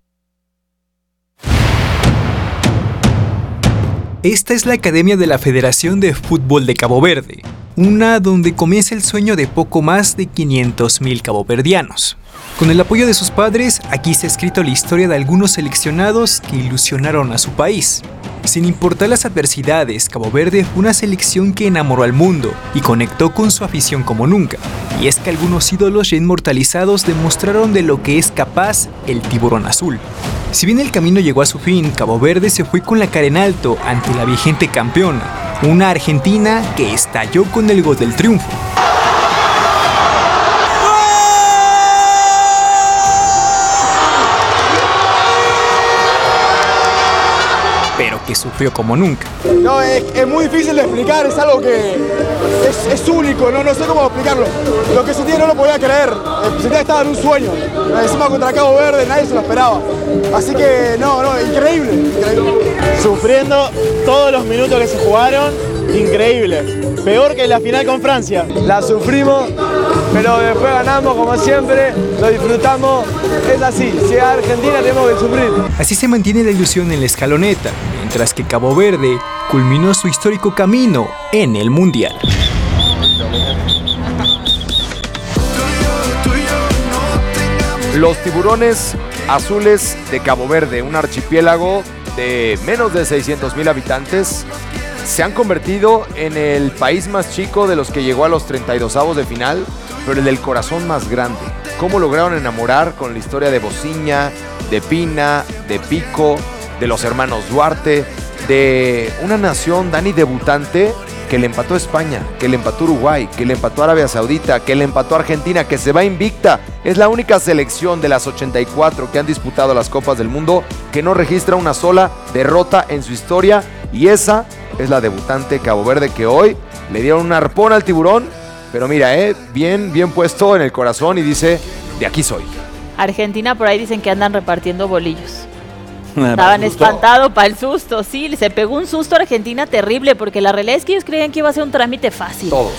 Esta es la Academia de la Federación de Fútbol de Cabo Verde, una donde comienza el sueño de poco más de 500,000 caboverdianos. Con el apoyo de sus padres, aquí se ha escrito la historia de algunos seleccionados que ilusionaron a su país. Sin importar las adversidades, Cabo Verde fue una selección que enamoró al mundo y conectó con su afición como nunca. Y es que algunos ídolos ya inmortalizados demostraron de lo que es capaz el tiburón azul. Si bien el camino llegó a su fin, Cabo Verde se fue con la cara en alto ante la vigente campeona, una Argentina que estalló con el gol del triunfo. que sufrió como nunca. No, es muy difícil de explicar, es algo que es único, no sé cómo explicarlo. Lo que sentí no lo podía creer, sentía que estaba en un sueño. Encima contra Cabo Verde nadie se lo esperaba. Así que increíble. Sufriendo todos los minutos que se jugaron, increíble. Peor que la final con Francia. La sufrimos, pero después ganamos como siempre, lo disfrutamos. Es así, si es Argentina tenemos que sufrir. Así se mantiene la ilusión en la escaloneta, mientras que Cabo Verde culminó su histórico camino en el Mundial. Los tiburones azules de Cabo Verde, un archipiélago de menos de 600,000 habitantes, se han convertido en el país más chico de los que llegó a los 32avos de final, pero el del corazón más grande. ¿Cómo lograron enamorar con la historia de Bociña, de Pina, de Pico, de los hermanos Duarte, de una nación, Dani, debutante, que le empató a España, que le empató a Uruguay, que le empató a Arabia Saudita, que le empató a Argentina, que se va invicta? Es la única selección de las 84 que han disputado las Copas del Mundo que no registra una sola derrota en su historia, y esa es la debutante Cabo Verde, que hoy le dieron un arpón al tiburón, pero mira, bien puesto en el corazón, y dice, de aquí soy. Argentina, por ahí dicen que andan repartiendo bolillos. Estaban espantados para el susto, sí, se pegó un susto a Argentina terrible, porque la realidad es que ellos creían que iba a ser un trámite fácil. Todos.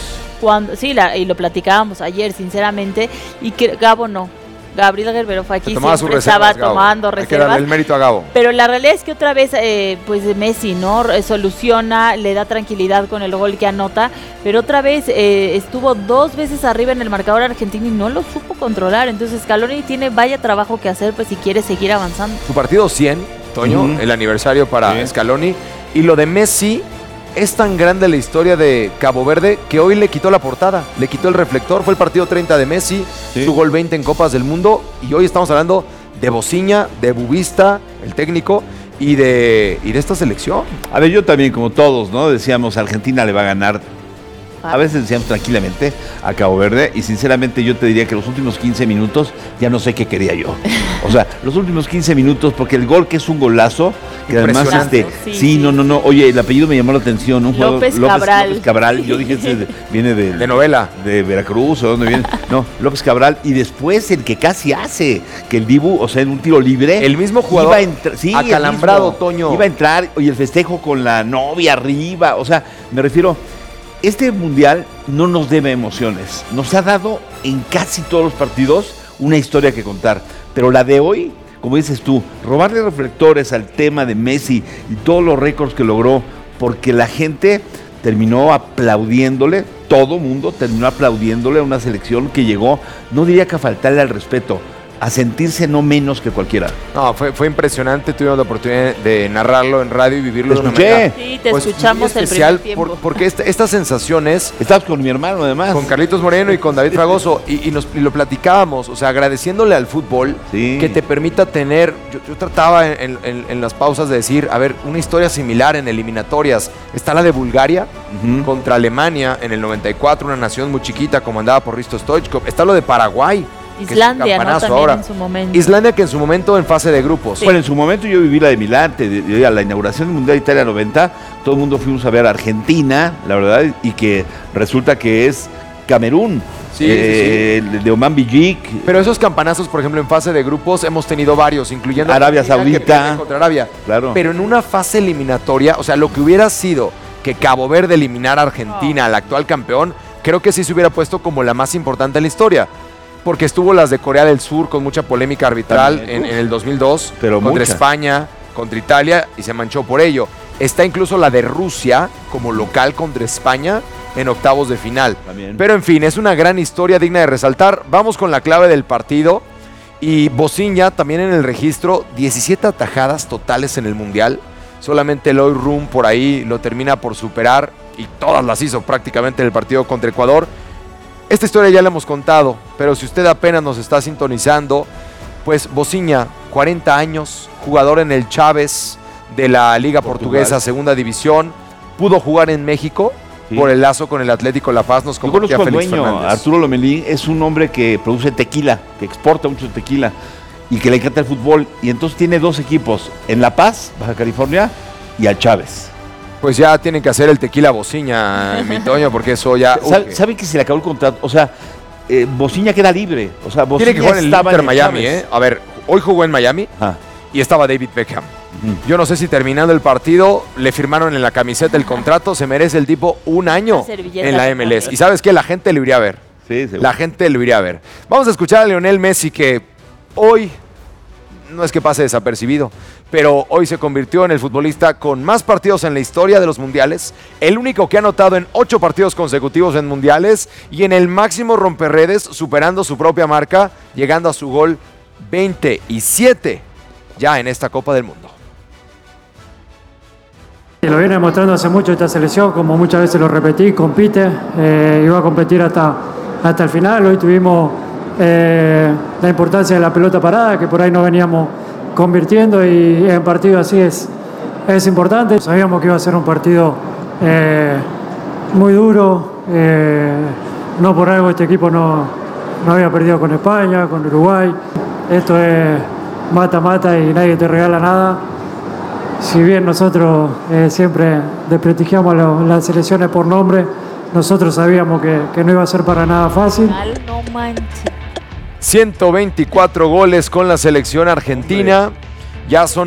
Y lo platicábamos ayer, sinceramente, y que Gabo no. Gabriel Guerrero fue aquí, siempre estaba tomando reservas. Hay que darle el mérito a Gabo. Pero la realidad es que otra vez, pues Messi, ¿no? Soluciona, le da tranquilidad con el gol que anota, pero otra vez estuvo 2 veces arriba en el marcador argentino y no lo supo controlar. Entonces Scaloni tiene vaya trabajo que hacer, pues si quiere seguir avanzando. Su partido 100, Toño, el aniversario para Scaloni, y lo de Messi. Es tan grande la historia de Cabo Verde que hoy le quitó la portada, le quitó el reflector. Fue el partido 30 de Messi, su gol 20 en Copas del Mundo, y hoy estamos hablando de Bociña, de Bubista, el técnico, y de esta selección. A ver, yo también, como todos, ¿no? Decíamos, Argentina le va a ganar. A veces decíamos tranquilamente a Cabo Verde, y sinceramente yo te diría que los últimos 15 minutos ya no sé qué quería yo. O sea, los últimos 15 minutos, porque el gol, que es un golazo, que además no. Oye, el apellido me llamó la atención, un jugador López Cabral. Yo dije, viene de novela, de Veracruz, o dónde viene. No, López Cabral, y después el que casi hace que el Dibu, o sea, en un tiro libre, el mismo jugador acalambrado, Toño, iba a entrar, y el festejo con la novia arriba. O sea, me refiero, este mundial no nos debe emociones. Nos ha dado en casi todos los partidos una historia que contar. Pero la de hoy, como dices tú, robarle reflectores al tema de Messi y todos los récords que logró, porque la gente terminó aplaudiéndole, todo mundo terminó aplaudiéndole a una selección que llegó, no diría que a faltarle al respeto, a sentirse no menos que cualquiera. No, fue impresionante. Tuvimos la oportunidad de narrarlo en radio y vivirlo de una manera. Sí, te escuchamos el primer tiempo. Porque estas sensaciones... Estabas con mi hermano, además. Con Carlitos Moreno y con David Fragoso, y lo platicábamos, o sea, agradeciéndole al fútbol que te permita tener... Yo trataba en las pausas de decir, a ver, una historia similar en eliminatorias. Está la de Bulgaria contra Alemania en el 94, una nación muy chiquita comandada por Risto Stoichkov. Está lo de Paraguay. Islandia, ¿no? También ahora. En su momento. Islandia, que en su momento en fase de grupos. Sí. Bueno, en su momento yo viví la de Milán, a la inauguración del Mundial de Italia 90, todo el mundo fuimos a ver a Argentina, la verdad, y que resulta que es Camerún. De Oman Bijik. Pero esos campanazos, por ejemplo, en fase de grupos hemos tenido varios, incluyendo Arabia Saudita contra Arabia. Claro. Pero en una fase eliminatoria, o sea, lo que hubiera sido que Cabo Verde eliminara a Argentina, al actual campeón, creo que sí se hubiera puesto como la más importante en la historia. Porque estuvo las de Corea del Sur con mucha polémica arbitral en el 2002, contra España, contra Italia, y se manchó por ello. Está incluso la de Rusia como local contra España en octavos de final. También. Pero en fin, es una gran historia digna de resaltar. Vamos con la clave del partido. Y Bociña también en el registro, 17 atajadas totales en el Mundial. Solamente Eloy Room por ahí lo termina por superar, y todas las hizo prácticamente en el partido contra Ecuador. Esta historia ya la hemos contado, pero si usted apenas nos está sintonizando, pues Bociña, 40 años, jugador en el Chávez de la Liga Portuguesa, Segunda División, pudo jugar en México por el lazo con el Atlético La Paz. Nos compartía Félix Fernández. Arturo Lomelí es un hombre que produce tequila, que exporta mucho tequila y que le encanta el fútbol, y entonces tiene 2 equipos, en La Paz, Baja California, y al Chávez. Pues ya tienen que hacer el tequila Bociña, mi Toño, porque eso ya... ¿Saben que se le acabó el contrato? O sea, Bociña queda libre. O sea, Bociña tiene que jugar en el Inter en Miami, ¿eh? A ver, hoy jugó en Miami y estaba David Beckham. Yo no sé si terminando el partido le firmaron en la camiseta el contrato, se merece el tipo un año en la MLS. Y ¿sabes qué? La gente lo iría a ver. Sí, seguro. La gente lo iría a ver. Vamos a escuchar a Lionel Messi, que hoy no es que pase desapercibido, pero hoy se convirtió en el futbolista con más partidos en la historia de los mundiales, el único que ha anotado en 8 partidos consecutivos en mundiales y en el máximo romperredes, superando su propia marca, llegando a su gol 27 ya en esta Copa del Mundo. Lo viene demostrando hace mucho esta selección, como muchas veces lo repetí, compite, y va a competir hasta el final. Hoy tuvimos la importancia de la pelota parada, que por ahí no veníamos convirtiendo, y en partido así es importante. Sabíamos que iba a ser un partido muy duro, no por algo este equipo no había perdido con España, con Uruguay. Esto es mata-mata y nadie te regala nada. Si bien nosotros siempre desprestigiamos las selecciones por nombre, nosotros sabíamos que no iba a ser para nada fácil. No manches. 124 goles con la selección argentina, ya son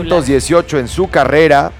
918 en su carrera,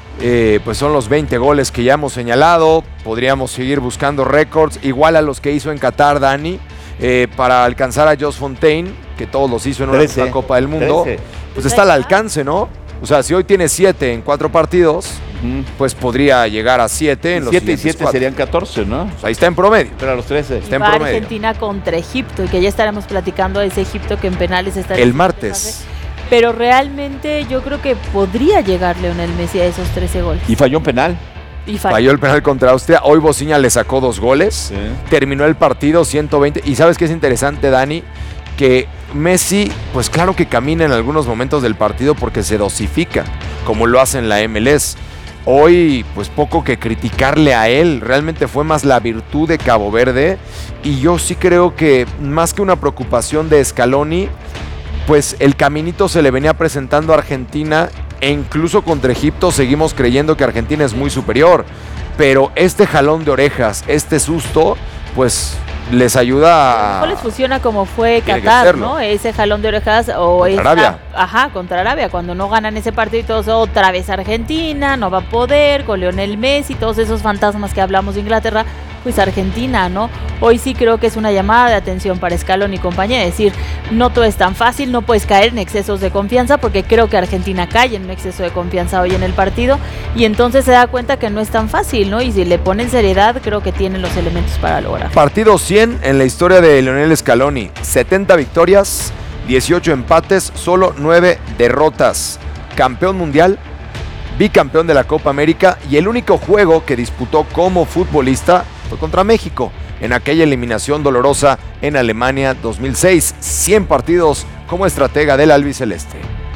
pues son los 20 goles que ya hemos señalado. Podríamos seguir buscando récords, igual a los que hizo en Qatar Dani, para alcanzar a Jos Fontaine, que todos los hizo en una misma Copa del Mundo. 13. Pues está al alcance, ¿no? O sea, si hoy tiene 7 en 4 partidos, pues podría llegar a 7 en los 7 y 7 4. serían 14, ¿no? O sea, ahí está en promedio. Pero a los 13. Está en Va promedio. Argentina contra Egipto, y que ya estaremos platicando de ese Egipto que en penales está... El martes. Pero realmente yo creo que podría llegar Lionel Messi a esos 13 goles. Y falló un penal. Falló el penal contra Austria. Hoy Bociña le sacó 2 goles. Sí. Terminó el partido 120. Y ¿sabes qué es interesante, Dani? Que Messi, pues claro que camina en algunos momentos del partido porque se dosifica, como lo hace en la MLS. Hoy, pues poco que criticarle a él, realmente fue más la virtud de Cabo Verde. Y yo sí creo que más que una preocupación de Scaloni, pues el caminito se le venía presentando a Argentina, e incluso contra Egipto seguimos creyendo que Argentina es muy superior. Pero este jalón de orejas, este susto, pues les ayuda a... No les funciona como fue Qatar, ¿no? Ese jalón de orejas o contra Arabia. Ajá, contra Arabia, cuando no ganan ese partido y todos, otra vez Argentina, no va a poder, con Lionel Messi, todos esos fantasmas que hablamos de Inglaterra, pues Argentina, ¿no? Hoy sí creo que es una llamada de atención para Scaloni y compañía, es decir, no todo es tan fácil, no puedes caer en excesos de confianza, porque creo que Argentina cae en un exceso de confianza hoy en el partido, y entonces se da cuenta que no es tan fácil, ¿no? Y si le ponen seriedad, creo que tienen los elementos para lograr. Partido 100 en la historia de Lionel Scaloni, 70 victorias, 18 empates, solo 9 derrotas. Campeón mundial, bicampeón de la Copa América, y el único juego que disputó como futbolista fue contra México, en aquella eliminación dolorosa en Alemania 2006. 100 partidos como estratega del albiceleste.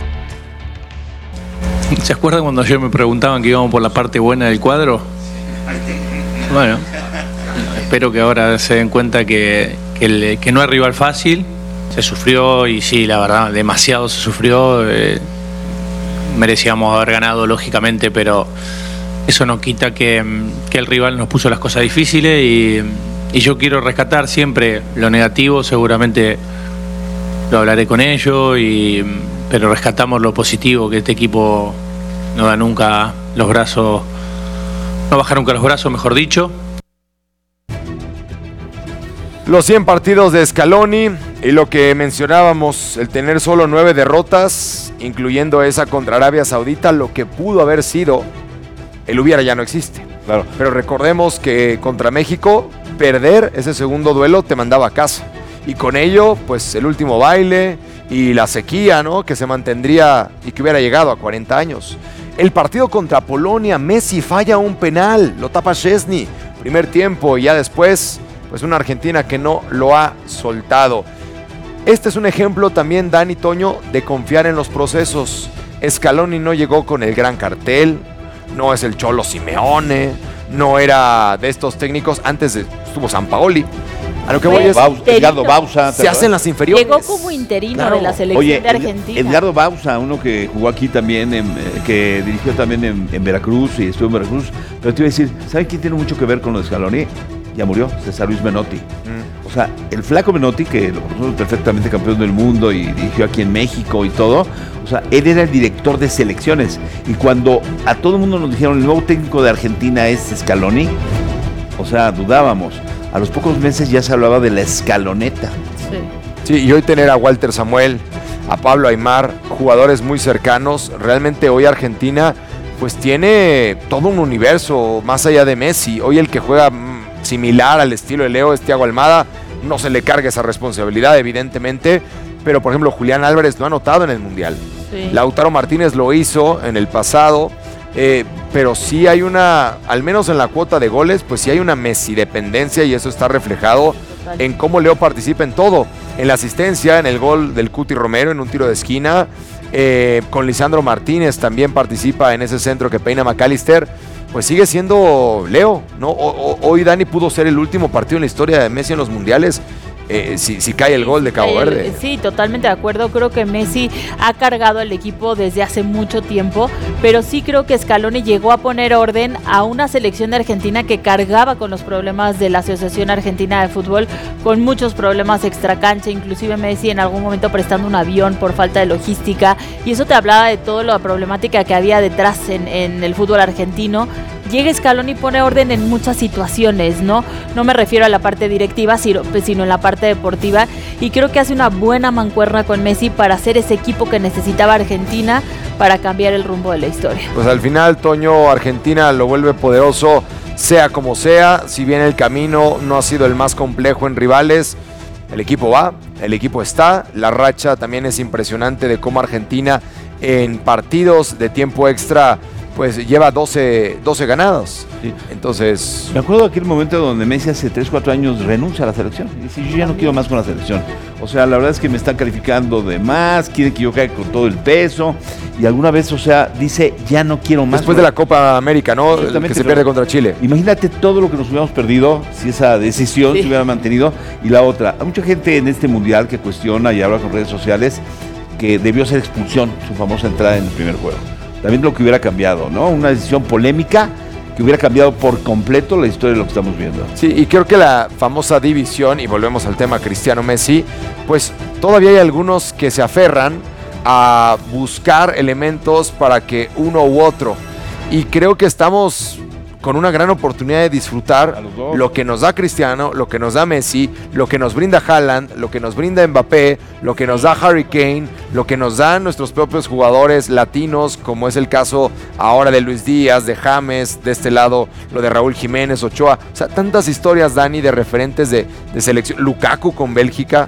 ¿Se acuerdan cuando ayer me preguntaban que íbamos por la parte buena del cuadro? Bueno, espero que ahora se den cuenta que no es rival fácil. Se sufrió, y sí, la verdad, demasiado se sufrió. Merecíamos haber ganado, lógicamente, pero eso no quita que el rival nos puso las cosas difíciles, y yo quiero rescatar siempre lo negativo. Seguramente lo hablaré con ellos, pero rescatamos lo positivo, que este equipo no da nunca los brazos, no baja nunca los brazos, mejor dicho. Los 100 partidos de Scaloni, y lo que mencionábamos, el tener solo 9 derrotas, incluyendo esa contra Arabia Saudita, lo que pudo haber sido, el hubiera ya no existe. Claro. Pero recordemos que contra México, perder ese segundo duelo te mandaba a casa. Y con ello, pues el último baile y la sequía, ¿no?, que se mantendría y que hubiera llegado a 40 años. El partido contra Polonia, Messi falla un penal, lo tapa Szczęsny, primer tiempo, y ya después, pues una Argentina que no lo ha soltado. Este es un ejemplo también, Dani, Toño, de confiar en los procesos. Scaloni no llegó con el gran cartel, no es el Cholo Simeone, no era de estos técnicos, antes estuvo Sampaoli, A lo que voy es Edgardo Bauza. Se hacen las inferiores. Llegó como interino de la selección de Argentina. Edgardo Bauza, uno que jugó aquí también, que dirigió también en Veracruz y estuvo en Veracruz. Pero te iba a decir, ¿saben quién tiene mucho que ver con lo de Scaloni? Ya murió, César Luis Menotti. O sea, el flaco Menotti, que lo conocemos perfectamente, campeón del mundo y dirigió aquí en México y todo, o sea, él era el director de selecciones. Y cuando a todo el mundo nos dijeron el nuevo técnico de Argentina es Scaloni, o sea, dudábamos. A los pocos meses ya se hablaba de la escaloneta. Sí, y hoy tener a Walter Samuel, a Pablo Aimar, jugadores muy cercanos, realmente hoy Argentina pues tiene todo un universo más allá de Messi. Hoy el que juega similar al estilo de Leo es Thiago Almada, no se le carga esa responsabilidad evidentemente, pero por ejemplo Julián Álvarez lo ha anotado en el Mundial. Sí. Lautaro Martínez lo hizo en el pasado, pero sí hay una, al menos en la cuota de goles, pues sí hay una Messi dependencia y eso está reflejado en cómo Leo participa en todo, en la asistencia, en el gol del Cuti Romero en un tiro de esquina, con Lisandro Martínez también participa en ese centro que peina McAllister. Pues sigue siendo Leo, ¿no? Hoy Dani pudo ser el último partido en la historia de Messi en los mundiales. Si cae el gol de Cabo Verde. Sí, totalmente de acuerdo. Creo que Messi ha cargado al equipo desde hace mucho tiempo, pero sí creo que Scaloni llegó a poner orden a una selección de Argentina que cargaba con los problemas de la Asociación Argentina de Fútbol, con muchos problemas extracancha, inclusive Messi en algún momento prestando un avión por falta de logística, y eso te hablaba de toda la problemática que había detrás en el fútbol argentino. Llega Scaloni y pone orden en muchas situaciones, ¿no? No me refiero a la parte directiva, sino en la parte deportiva, y creo que hace una buena mancuerna con Messi para hacer ese equipo que necesitaba Argentina para cambiar el rumbo de la historia. Pues al final, Toño, Argentina lo vuelve poderoso, sea como sea, si bien el camino no ha sido el más complejo en rivales, el equipo va, el equipo está, la racha también es impresionante de cómo Argentina en partidos de tiempo extra pues lleva 12 ganados. Sí. Entonces... Me acuerdo de aquel momento donde Messi hace 3-4 años renuncia a la selección. Y dice, yo ya no quiero más con la selección. O sea, la verdad es que me están calificando de más, quieren que yo caiga con todo el peso. Y alguna vez, o sea, dice, ya no quiero más. Después de la Copa América, ¿no? Que se pierde contra Chile. Imagínate todo lo que nos hubiéramos perdido si esa decisión se hubiera mantenido. Y la otra, hay mucha gente en este mundial que cuestiona y habla con redes sociales que debió ser expulsión su famosa entrada en el primer juego. También lo que hubiera cambiado, ¿no? Una decisión polémica que hubiera cambiado por completo la historia de lo que estamos viendo. Sí, y creo que la famosa división, y volvemos al tema Cristiano Messi, pues todavía hay algunos que se aferran a buscar elementos para que uno u otro. Y creo que estamos con una gran oportunidad de disfrutar lo que nos da Cristiano, lo que nos da Messi, lo que nos brinda Haaland, lo que nos brinda Mbappé, lo que nos da Harry Kane, lo que nos dan nuestros propios jugadores latinos, como es el caso ahora de Luis Díaz, de James, de este lado lo de Raúl Jiménez, Ochoa. O sea, tantas historias, Dani, de referentes de selección. Lukaku con Bélgica.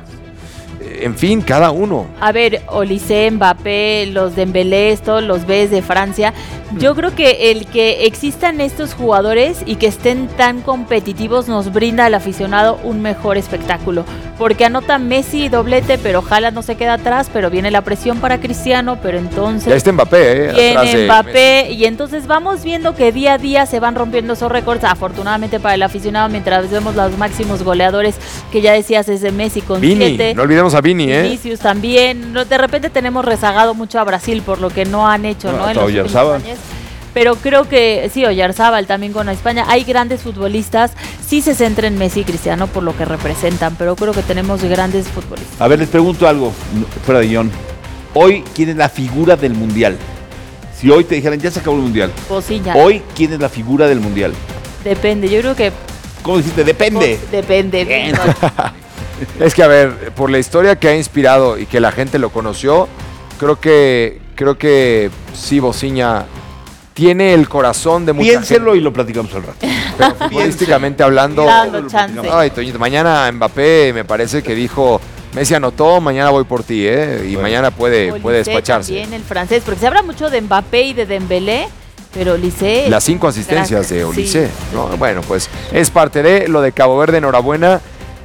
En fin, cada uno. A ver, Olise, Mbappé, los Dembélé, todos los Bs de Francia. Yo creo que el que existan estos jugadores y que estén tan competitivos nos brinda al aficionado un mejor espectáculo. Porque anota Messi doblete, pero Haaland no se queda atrás, pero viene la presión para Cristiano, pero entonces... Ya está Mbappé, Viene Mbappé, y entonces vamos viendo que día a día se van rompiendo esos récords, afortunadamente para el aficionado, mientras vemos los máximos goleadores, que ya decías, es de Messi con 7. No olvidemos a Vini, Vinicius también. De repente tenemos rezagado mucho a Brasil por lo que no han hecho, ¿no? En los últimos años. Pero creo que sí, Oyarzábal también con España. Hay grandes futbolistas. Sí se centra en Messi y Cristiano por lo que representan, pero creo que tenemos grandes futbolistas. A ver, les pregunto algo, fuera de guión. Hoy, ¿quién es la figura del Mundial? Si hoy te dijeran, ya se acabó el Mundial. Pociña. Hoy, ¿quién es la figura del Mundial? Depende, yo creo que... ¿Cómo dijiste? Depende. Depende. Es que, a ver, por la historia que ha inspirado y que la gente lo conoció, creo que sí, Pociña tiene el corazón de mucha Piénselo gente. Y lo platicamos al rato. Pero futbolísticamente hablando... Ay, Toñito, mañana Mbappé me parece que dijo, Messi anotó, mañana voy por ti, ¿eh? Y mañana puede despacharse. También el francés, porque se habla mucho de Mbappé y de Dembélé, pero Olise... Las 5 asistencias de Olise, ¿no? Bueno, pues es parte de lo de Cabo Verde, enhorabuena.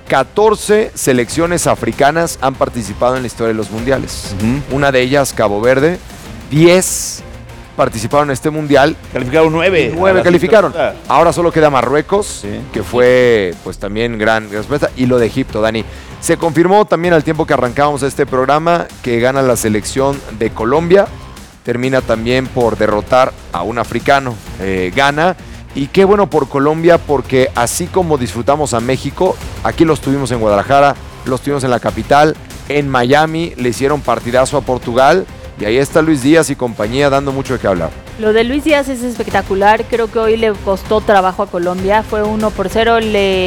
14 selecciones africanas han participado en la historia de los mundiales. Una de ellas, Cabo Verde, 10 participaron en este mundial. Calificaron 9. 9 calificaron. Ahora solo queda Marruecos, que fue pues también gran sorpresa, y lo de Egipto, Dani. Se confirmó también al tiempo que arrancábamos este programa que gana la selección de Colombia. Termina también por derrotar a un africano, Ghana. Y qué bueno por Colombia, porque así como disfrutamos a México, aquí los tuvimos en Guadalajara, los tuvimos en la capital, en Miami, le hicieron partidazo a Portugal. Y ahí está Luis Díaz y compañía dando mucho de qué hablar. Lo de Luis Díaz es espectacular, creo que hoy le costó trabajo a Colombia, fue 1-0,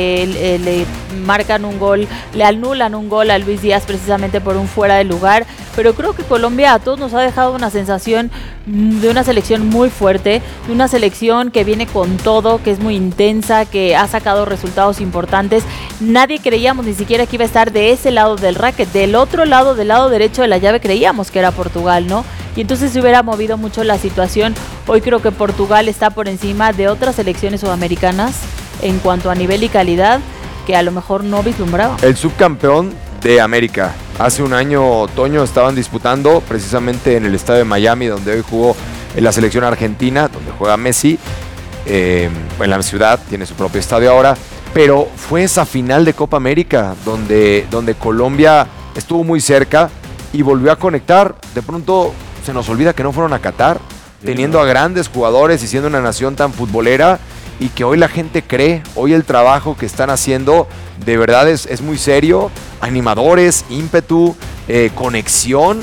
le marcan un gol, le anulan un gol a Luis Díaz precisamente por un fuera de lugar, pero creo que Colombia a todos nos ha dejado una sensación de una selección muy fuerte, de una selección que viene con todo, que es muy intensa, que ha sacado resultados importantes. Nadie creíamos ni siquiera que iba a estar de ese lado del racket, del otro lado, del lado derecho de la llave creíamos que era Portugal, ¿no? Y entonces se hubiera movido mucho la situación. Hoy creo que Portugal está por encima de otras selecciones sudamericanas en cuanto a nivel y calidad que a lo mejor no vislumbraba. El subcampeón de América. Hace un año, otoño, estaban disputando precisamente en el estadio de Miami, donde hoy jugó en la selección argentina, donde juega Messi, en la ciudad, tiene su propio estadio ahora, pero fue esa final de Copa América donde Colombia estuvo muy cerca y volvió a conectar. De pronto se nos olvida que no fueron a Qatar, teniendo a grandes jugadores y siendo una nación tan futbolera, y que hoy la gente cree, hoy el trabajo que están haciendo de verdad es muy serio, animadores, ímpetu, conexión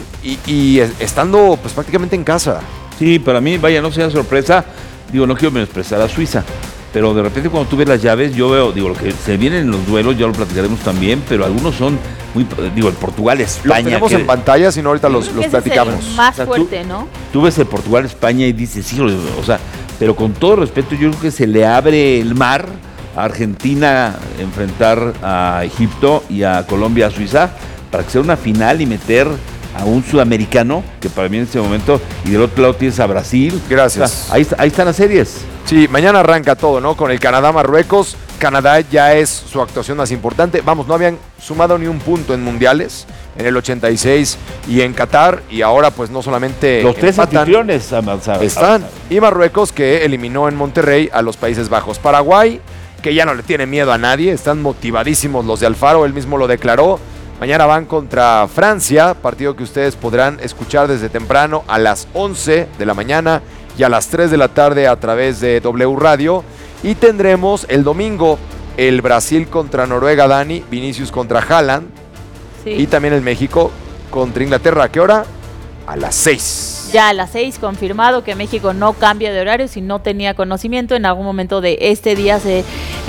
y estando pues prácticamente en casa. Sí, para mí, vaya, no sea sorpresa, digo, no quiero menospreciar a Suiza, pero de repente cuando tú ves las llaves, yo veo, digo, lo que se vienen en los duelos, ya lo platicaremos también, pero algunos son muy, digo, el Portugal-España. Lo tenemos en pantalla, si no ahorita los platicamos. Es el más fuerte, ¿no? Tú ves el Portugal-España y dices, sí, o sea, pero con todo respeto, yo creo que se le abre el mar a Argentina enfrentar a Egipto y a Colombia, a Suiza, para que sea una final y meter a un sudamericano, que para mí en este momento, y del otro lado tienes a Brasil. Gracias. O sea, ahí están las series. Sí, mañana arranca todo, ¿no? Con el Canadá-Marruecos. Canadá ya es su actuación más importante. Vamos, no habían sumado ni un punto en mundiales, en el 86 y en Qatar, y ahora pues no solamente los tres anfitriones avanzaron. Están. Y Marruecos, que eliminó en Monterrey a los Países Bajos. Paraguay, que ya no le tiene miedo a nadie, están motivadísimos los de Alfaro, él mismo lo declaró. Mañana van contra Francia, partido que ustedes podrán escuchar desde temprano a las 11 de la mañana y a las 3 de la tarde a través de W Radio. Y tendremos el domingo el Brasil contra Noruega, Dani, Vinicius contra Haaland. Sí. Y también el México contra Inglaterra. ¿A qué hora? A las 6. Ya a las 6, confirmado que México no cambia de horario si no tenía conocimiento. En algún momento de este día se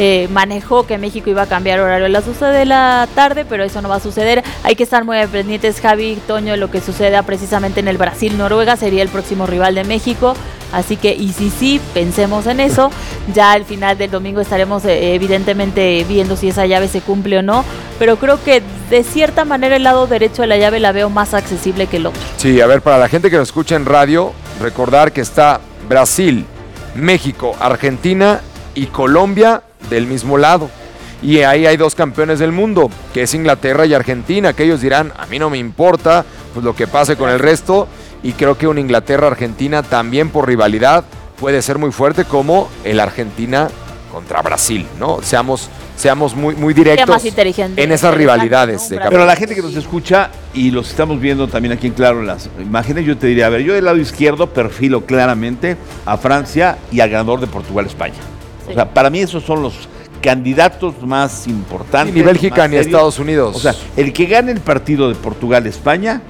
manejó que México iba a cambiar horario a las 12 de la tarde, pero eso no va a suceder. Hay que estar muy pendientes, Javi, Toño, de lo que suceda precisamente en el Brasil-Noruega. Sería el próximo rival de México. Así que, y sí, pensemos en eso. Ya al final del domingo estaremos evidentemente viendo si esa llave se cumple o no. Pero creo que de cierta manera el lado derecho de la llave la veo más accesible que el otro. Sí, a ver, para la gente que nos escucha en radio, recordar que está Brasil, México, Argentina y Colombia del mismo lado. Y ahí hay dos campeones del mundo, que es Inglaterra y Argentina, que ellos dirán, a mí no me importa pues lo que pase con el resto. Y creo que una Inglaterra-Argentina también por rivalidad puede ser muy fuerte, como el Argentina contra Brasil, ¿no? Seamos muy directos en esas rivalidades. ¿No? Pero la gente que nos escucha, y los estamos viendo también aquí en claro en las imágenes, yo te diría, a ver, yo del lado izquierdo perfilo claramente a Francia y al ganador de Portugal-España. Sí. O sea, para mí esos son los candidatos más importantes. Ni Bélgica ni Estados Unidos. O sea, el que gane el partido de Portugal-España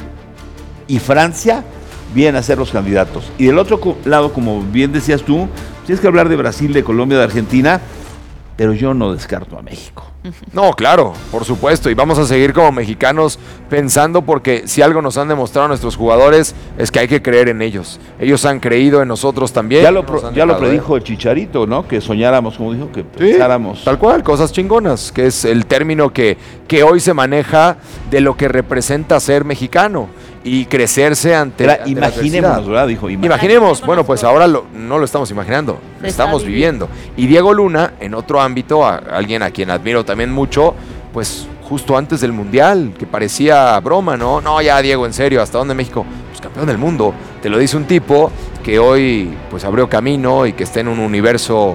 y Francia vienen a ser los candidatos. Y del otro lado, como bien decías tú, tienes que hablar de Brasil, de Colombia, de Argentina, pero yo no descarto a México. No, claro, por supuesto, y vamos a seguir como mexicanos pensando, porque si algo nos han demostrado nuestros jugadores es que hay que creer en ellos. Ellos han creído en nosotros también. Ya lo predijo el Chicharito, ¿no? Que soñáramos, como dijo, que pensáramos. Sí, tal cual, cosas chingonas, que es el término que hoy se maneja de lo que representa ser mexicano y crecerse ante imaginémonos, ¿verdad? Dijo, imaginemos. Bueno, pues ahora no lo estamos imaginando, lo estamos viviendo. Y Diego Luna, en otro ámbito, alguien a quien admiro también mucho, pues justo antes del Mundial, que parecía broma, ¿no? No, ya Diego, en serio, ¿hasta dónde México? Pues campeón del mundo, te lo dice un tipo que hoy pues abrió camino y que está en un universo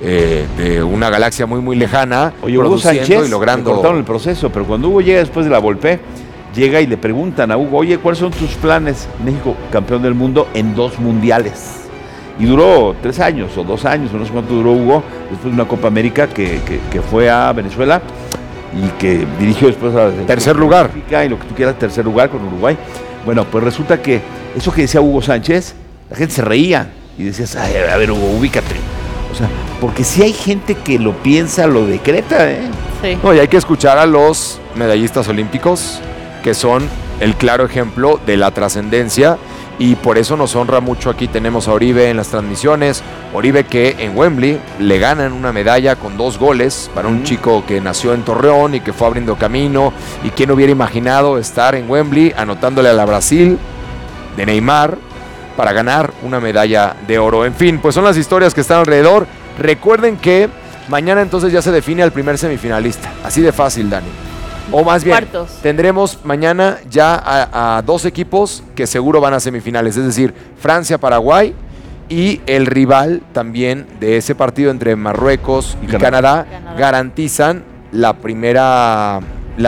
de una galaxia muy muy lejana, oye, Hugo produciendo Sánchez, y logrando. le cortaron el proceso, pero cuando Hugo llega después de la Volpe, llega y le preguntan a Hugo, oye, ¿cuáles son tus planes? México, campeón del mundo en 2 mundiales. Y duró 3 años o 2 años, o no sé cuánto duró Hugo, después de una Copa América que fue a Venezuela y que dirigió después a la tercer lugar. Y lo que tú quieras, tercer lugar con Uruguay. Bueno, pues resulta que eso que decía Hugo Sánchez, la gente se reía y decías, ay, a ver, Hugo, ubícate. O sea, porque si hay gente que lo piensa, lo decreta, ¿eh? Sí. No, y hay que escuchar a los medallistas olímpicos, que son el claro ejemplo de la trascendencia, y por eso nos honra mucho. Aquí tenemos a Oribe en las transmisiones. Oribe que en Wembley le ganan una medalla con 2 goles para un chico que nació en Torreón y que fue abriendo camino. Y quién hubiera imaginado estar en Wembley anotándole a la Brasil de Neymar para ganar una medalla de oro. En fin, pues son las historias que están alrededor. Recuerden que mañana entonces ya se define al primer semifinalista. Así de fácil, Dani. O más bien, Cuartos. tendremos mañana ya a 2 equipos que seguro van a semifinales. Es decir, Francia, Paraguay y el rival también de ese partido entre Marruecos y Canadá garantizan la primera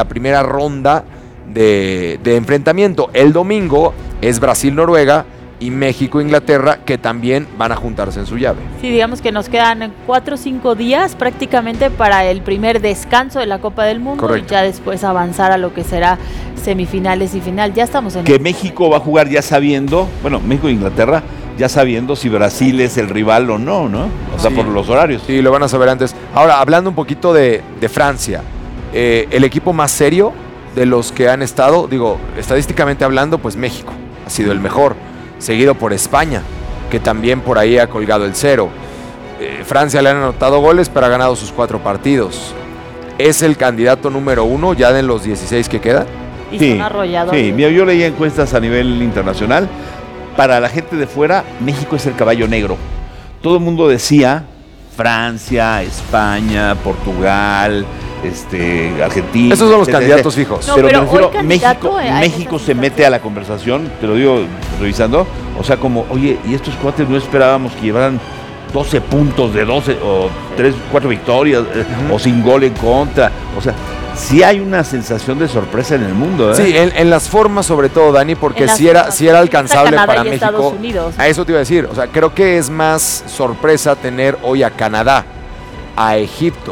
ronda de enfrentamiento. El domingo es Brasil-Noruega y México-Inglaterra, que también van a juntarse en su llave. Sí, digamos que nos quedan 4 o 5 días prácticamente para el primer descanso de la Copa del Mundo. Correcto. Y ya después avanzar a lo que será semifinales y final. Ya estamos en que México va a jugar ya sabiendo, bueno, México e Inglaterra, ya sabiendo si Brasil es el rival o no, ¿no? O sea, por los horarios. Sí, lo van a saber antes. Ahora, hablando un poquito de Francia, el equipo más serio de los que han estado, digo, estadísticamente hablando, pues México ha sido el mejor, seguido por España, que también por ahí ha colgado el 0. Francia le han anotado goles, pero ha ganado sus 4 partidos. ¿Es el candidato número 1 ya de los 16 que quedan? Y son arrolladores. Sí, mira, yo leía encuestas a nivel internacional. Para la gente de fuera, México es el caballo negro. Todo el mundo decía Francia, España, Portugal, Argentina. Esos son los candidatos fijos. No, pero me refiero, México se mete a la conversación, te lo digo revisando, o sea, como, oye, y estos cuates no esperábamos que llevaran 12 puntos de 12 o 4 victorias o sin gol en contra, o sea, sí hay una sensación de sorpresa en el mundo, ¿eh? Sí, en las formas sobre todo, Dani, porque si era alcanzable para México. A eso te iba a decir, o sea, creo que es más sorpresa tener hoy a Canadá, a Egipto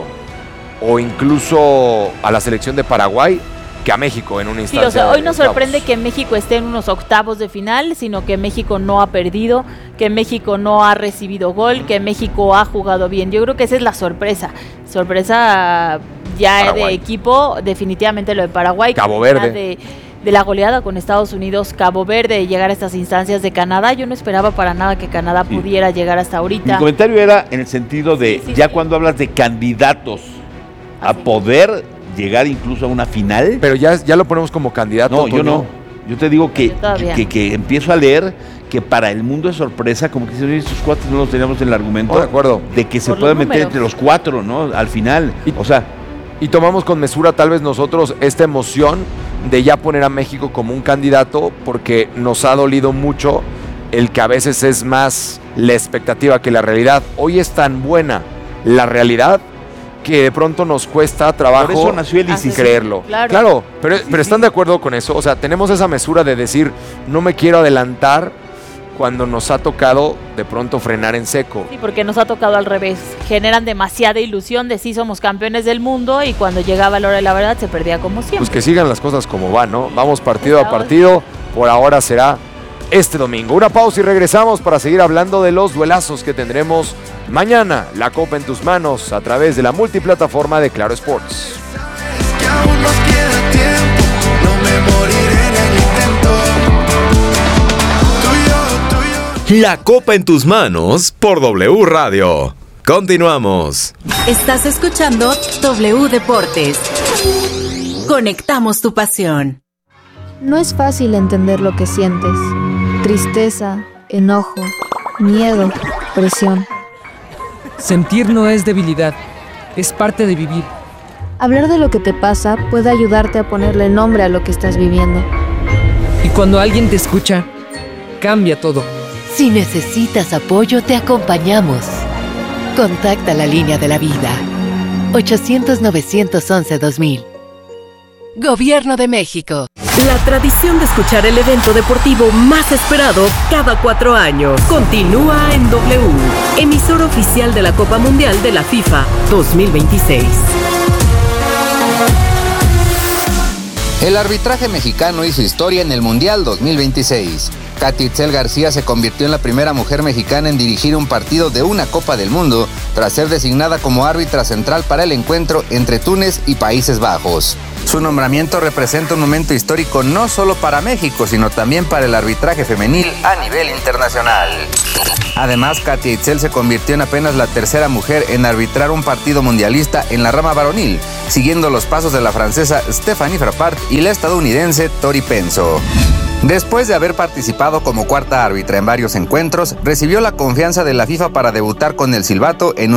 o incluso a la selección de Paraguay que a México en una instancia. Sí, o sea, hoy nos sorprende que México esté en unos octavos de final, sino que México no ha perdido, que México no ha recibido gol, que México ha jugado bien. Yo creo que esa es la sorpresa. Sorpresa ya Paraguay. De equipo, definitivamente lo de Paraguay. Cabo Verde. De la goleada con Estados Unidos, Cabo Verde, llegar a estas instancias de Canadá. Yo no esperaba para nada que Canadá pudiera llegar hasta ahorita. Mi comentario era en el sentido de, cuando hablas de candidatos a poder llegar incluso a una final. Pero ya lo ponemos como candidato. No, yo no. Yo te digo que empiezo a leer que para el mundo es sorpresa, como que estos 4 no los teníamos en el argumento. De acuerdo. De que se puede meter entre los 4, ¿no? Al final. Y tomamos con mesura tal vez nosotros esta emoción de ya poner a México como un candidato, porque nos ha dolido mucho el que a veces es más la expectativa que la realidad. Hoy es tan buena la realidad que de pronto nos cuesta trabajo. Por eso nació el ICC. Creerlo. Claro, pero ¿están de acuerdo con eso? O sea, tenemos esa mesura de decir, no me quiero adelantar cuando nos ha tocado de pronto frenar en seco. Sí, porque nos ha tocado al revés. Generan demasiada ilusión de sí somos campeones del mundo y cuando llegaba la hora de la verdad se perdía como siempre. Pues que sigan las cosas como van, ¿no? Vamos partido a partido. Por ahora será este domingo. Una pausa y regresamos para seguir hablando de los duelazos que tendremos mañana. La Copa en tus manos a través de la multiplataforma de Claro Sports. Que aún nos queda tiempo, no me moriré en el intento. La Copa en tus manos por W Radio. Continuamos. Estás escuchando W Deportes. Conectamos tu pasión. No es fácil entender lo que sientes. Tristeza, enojo, miedo, presión. Sentir no es debilidad, es parte de vivir. Hablar de lo que te pasa puede ayudarte a ponerle nombre a lo que estás viviendo. Y cuando alguien te escucha, cambia todo. Si necesitas apoyo, te acompañamos. Contacta la línea de la vida. 800-911-2000. Gobierno de México. La tradición de escuchar el evento deportivo más esperado cada 4 años continúa en W, emisora oficial de la Copa Mundial de la FIFA 2026. El arbitraje mexicano hizo historia en el Mundial 2026. Katy Itzel García se convirtió en la primera mujer mexicana en dirigir un partido de una Copa del Mundo tras ser designada como árbitra central para el encuentro entre Túnez y Países Bajos. Su nombramiento representa un momento histórico no solo para México, sino también para el arbitraje femenil a nivel internacional. Además, Katy Itzel se convirtió en apenas la tercera mujer en arbitrar un partido mundialista en la rama varonil, siguiendo los pasos de la francesa Stéphanie Frappart y la estadounidense Tori Penso. Después de haber participado como cuarta árbitra en varios encuentros, recibió la confianza de la FIFA para debutar con el silbato en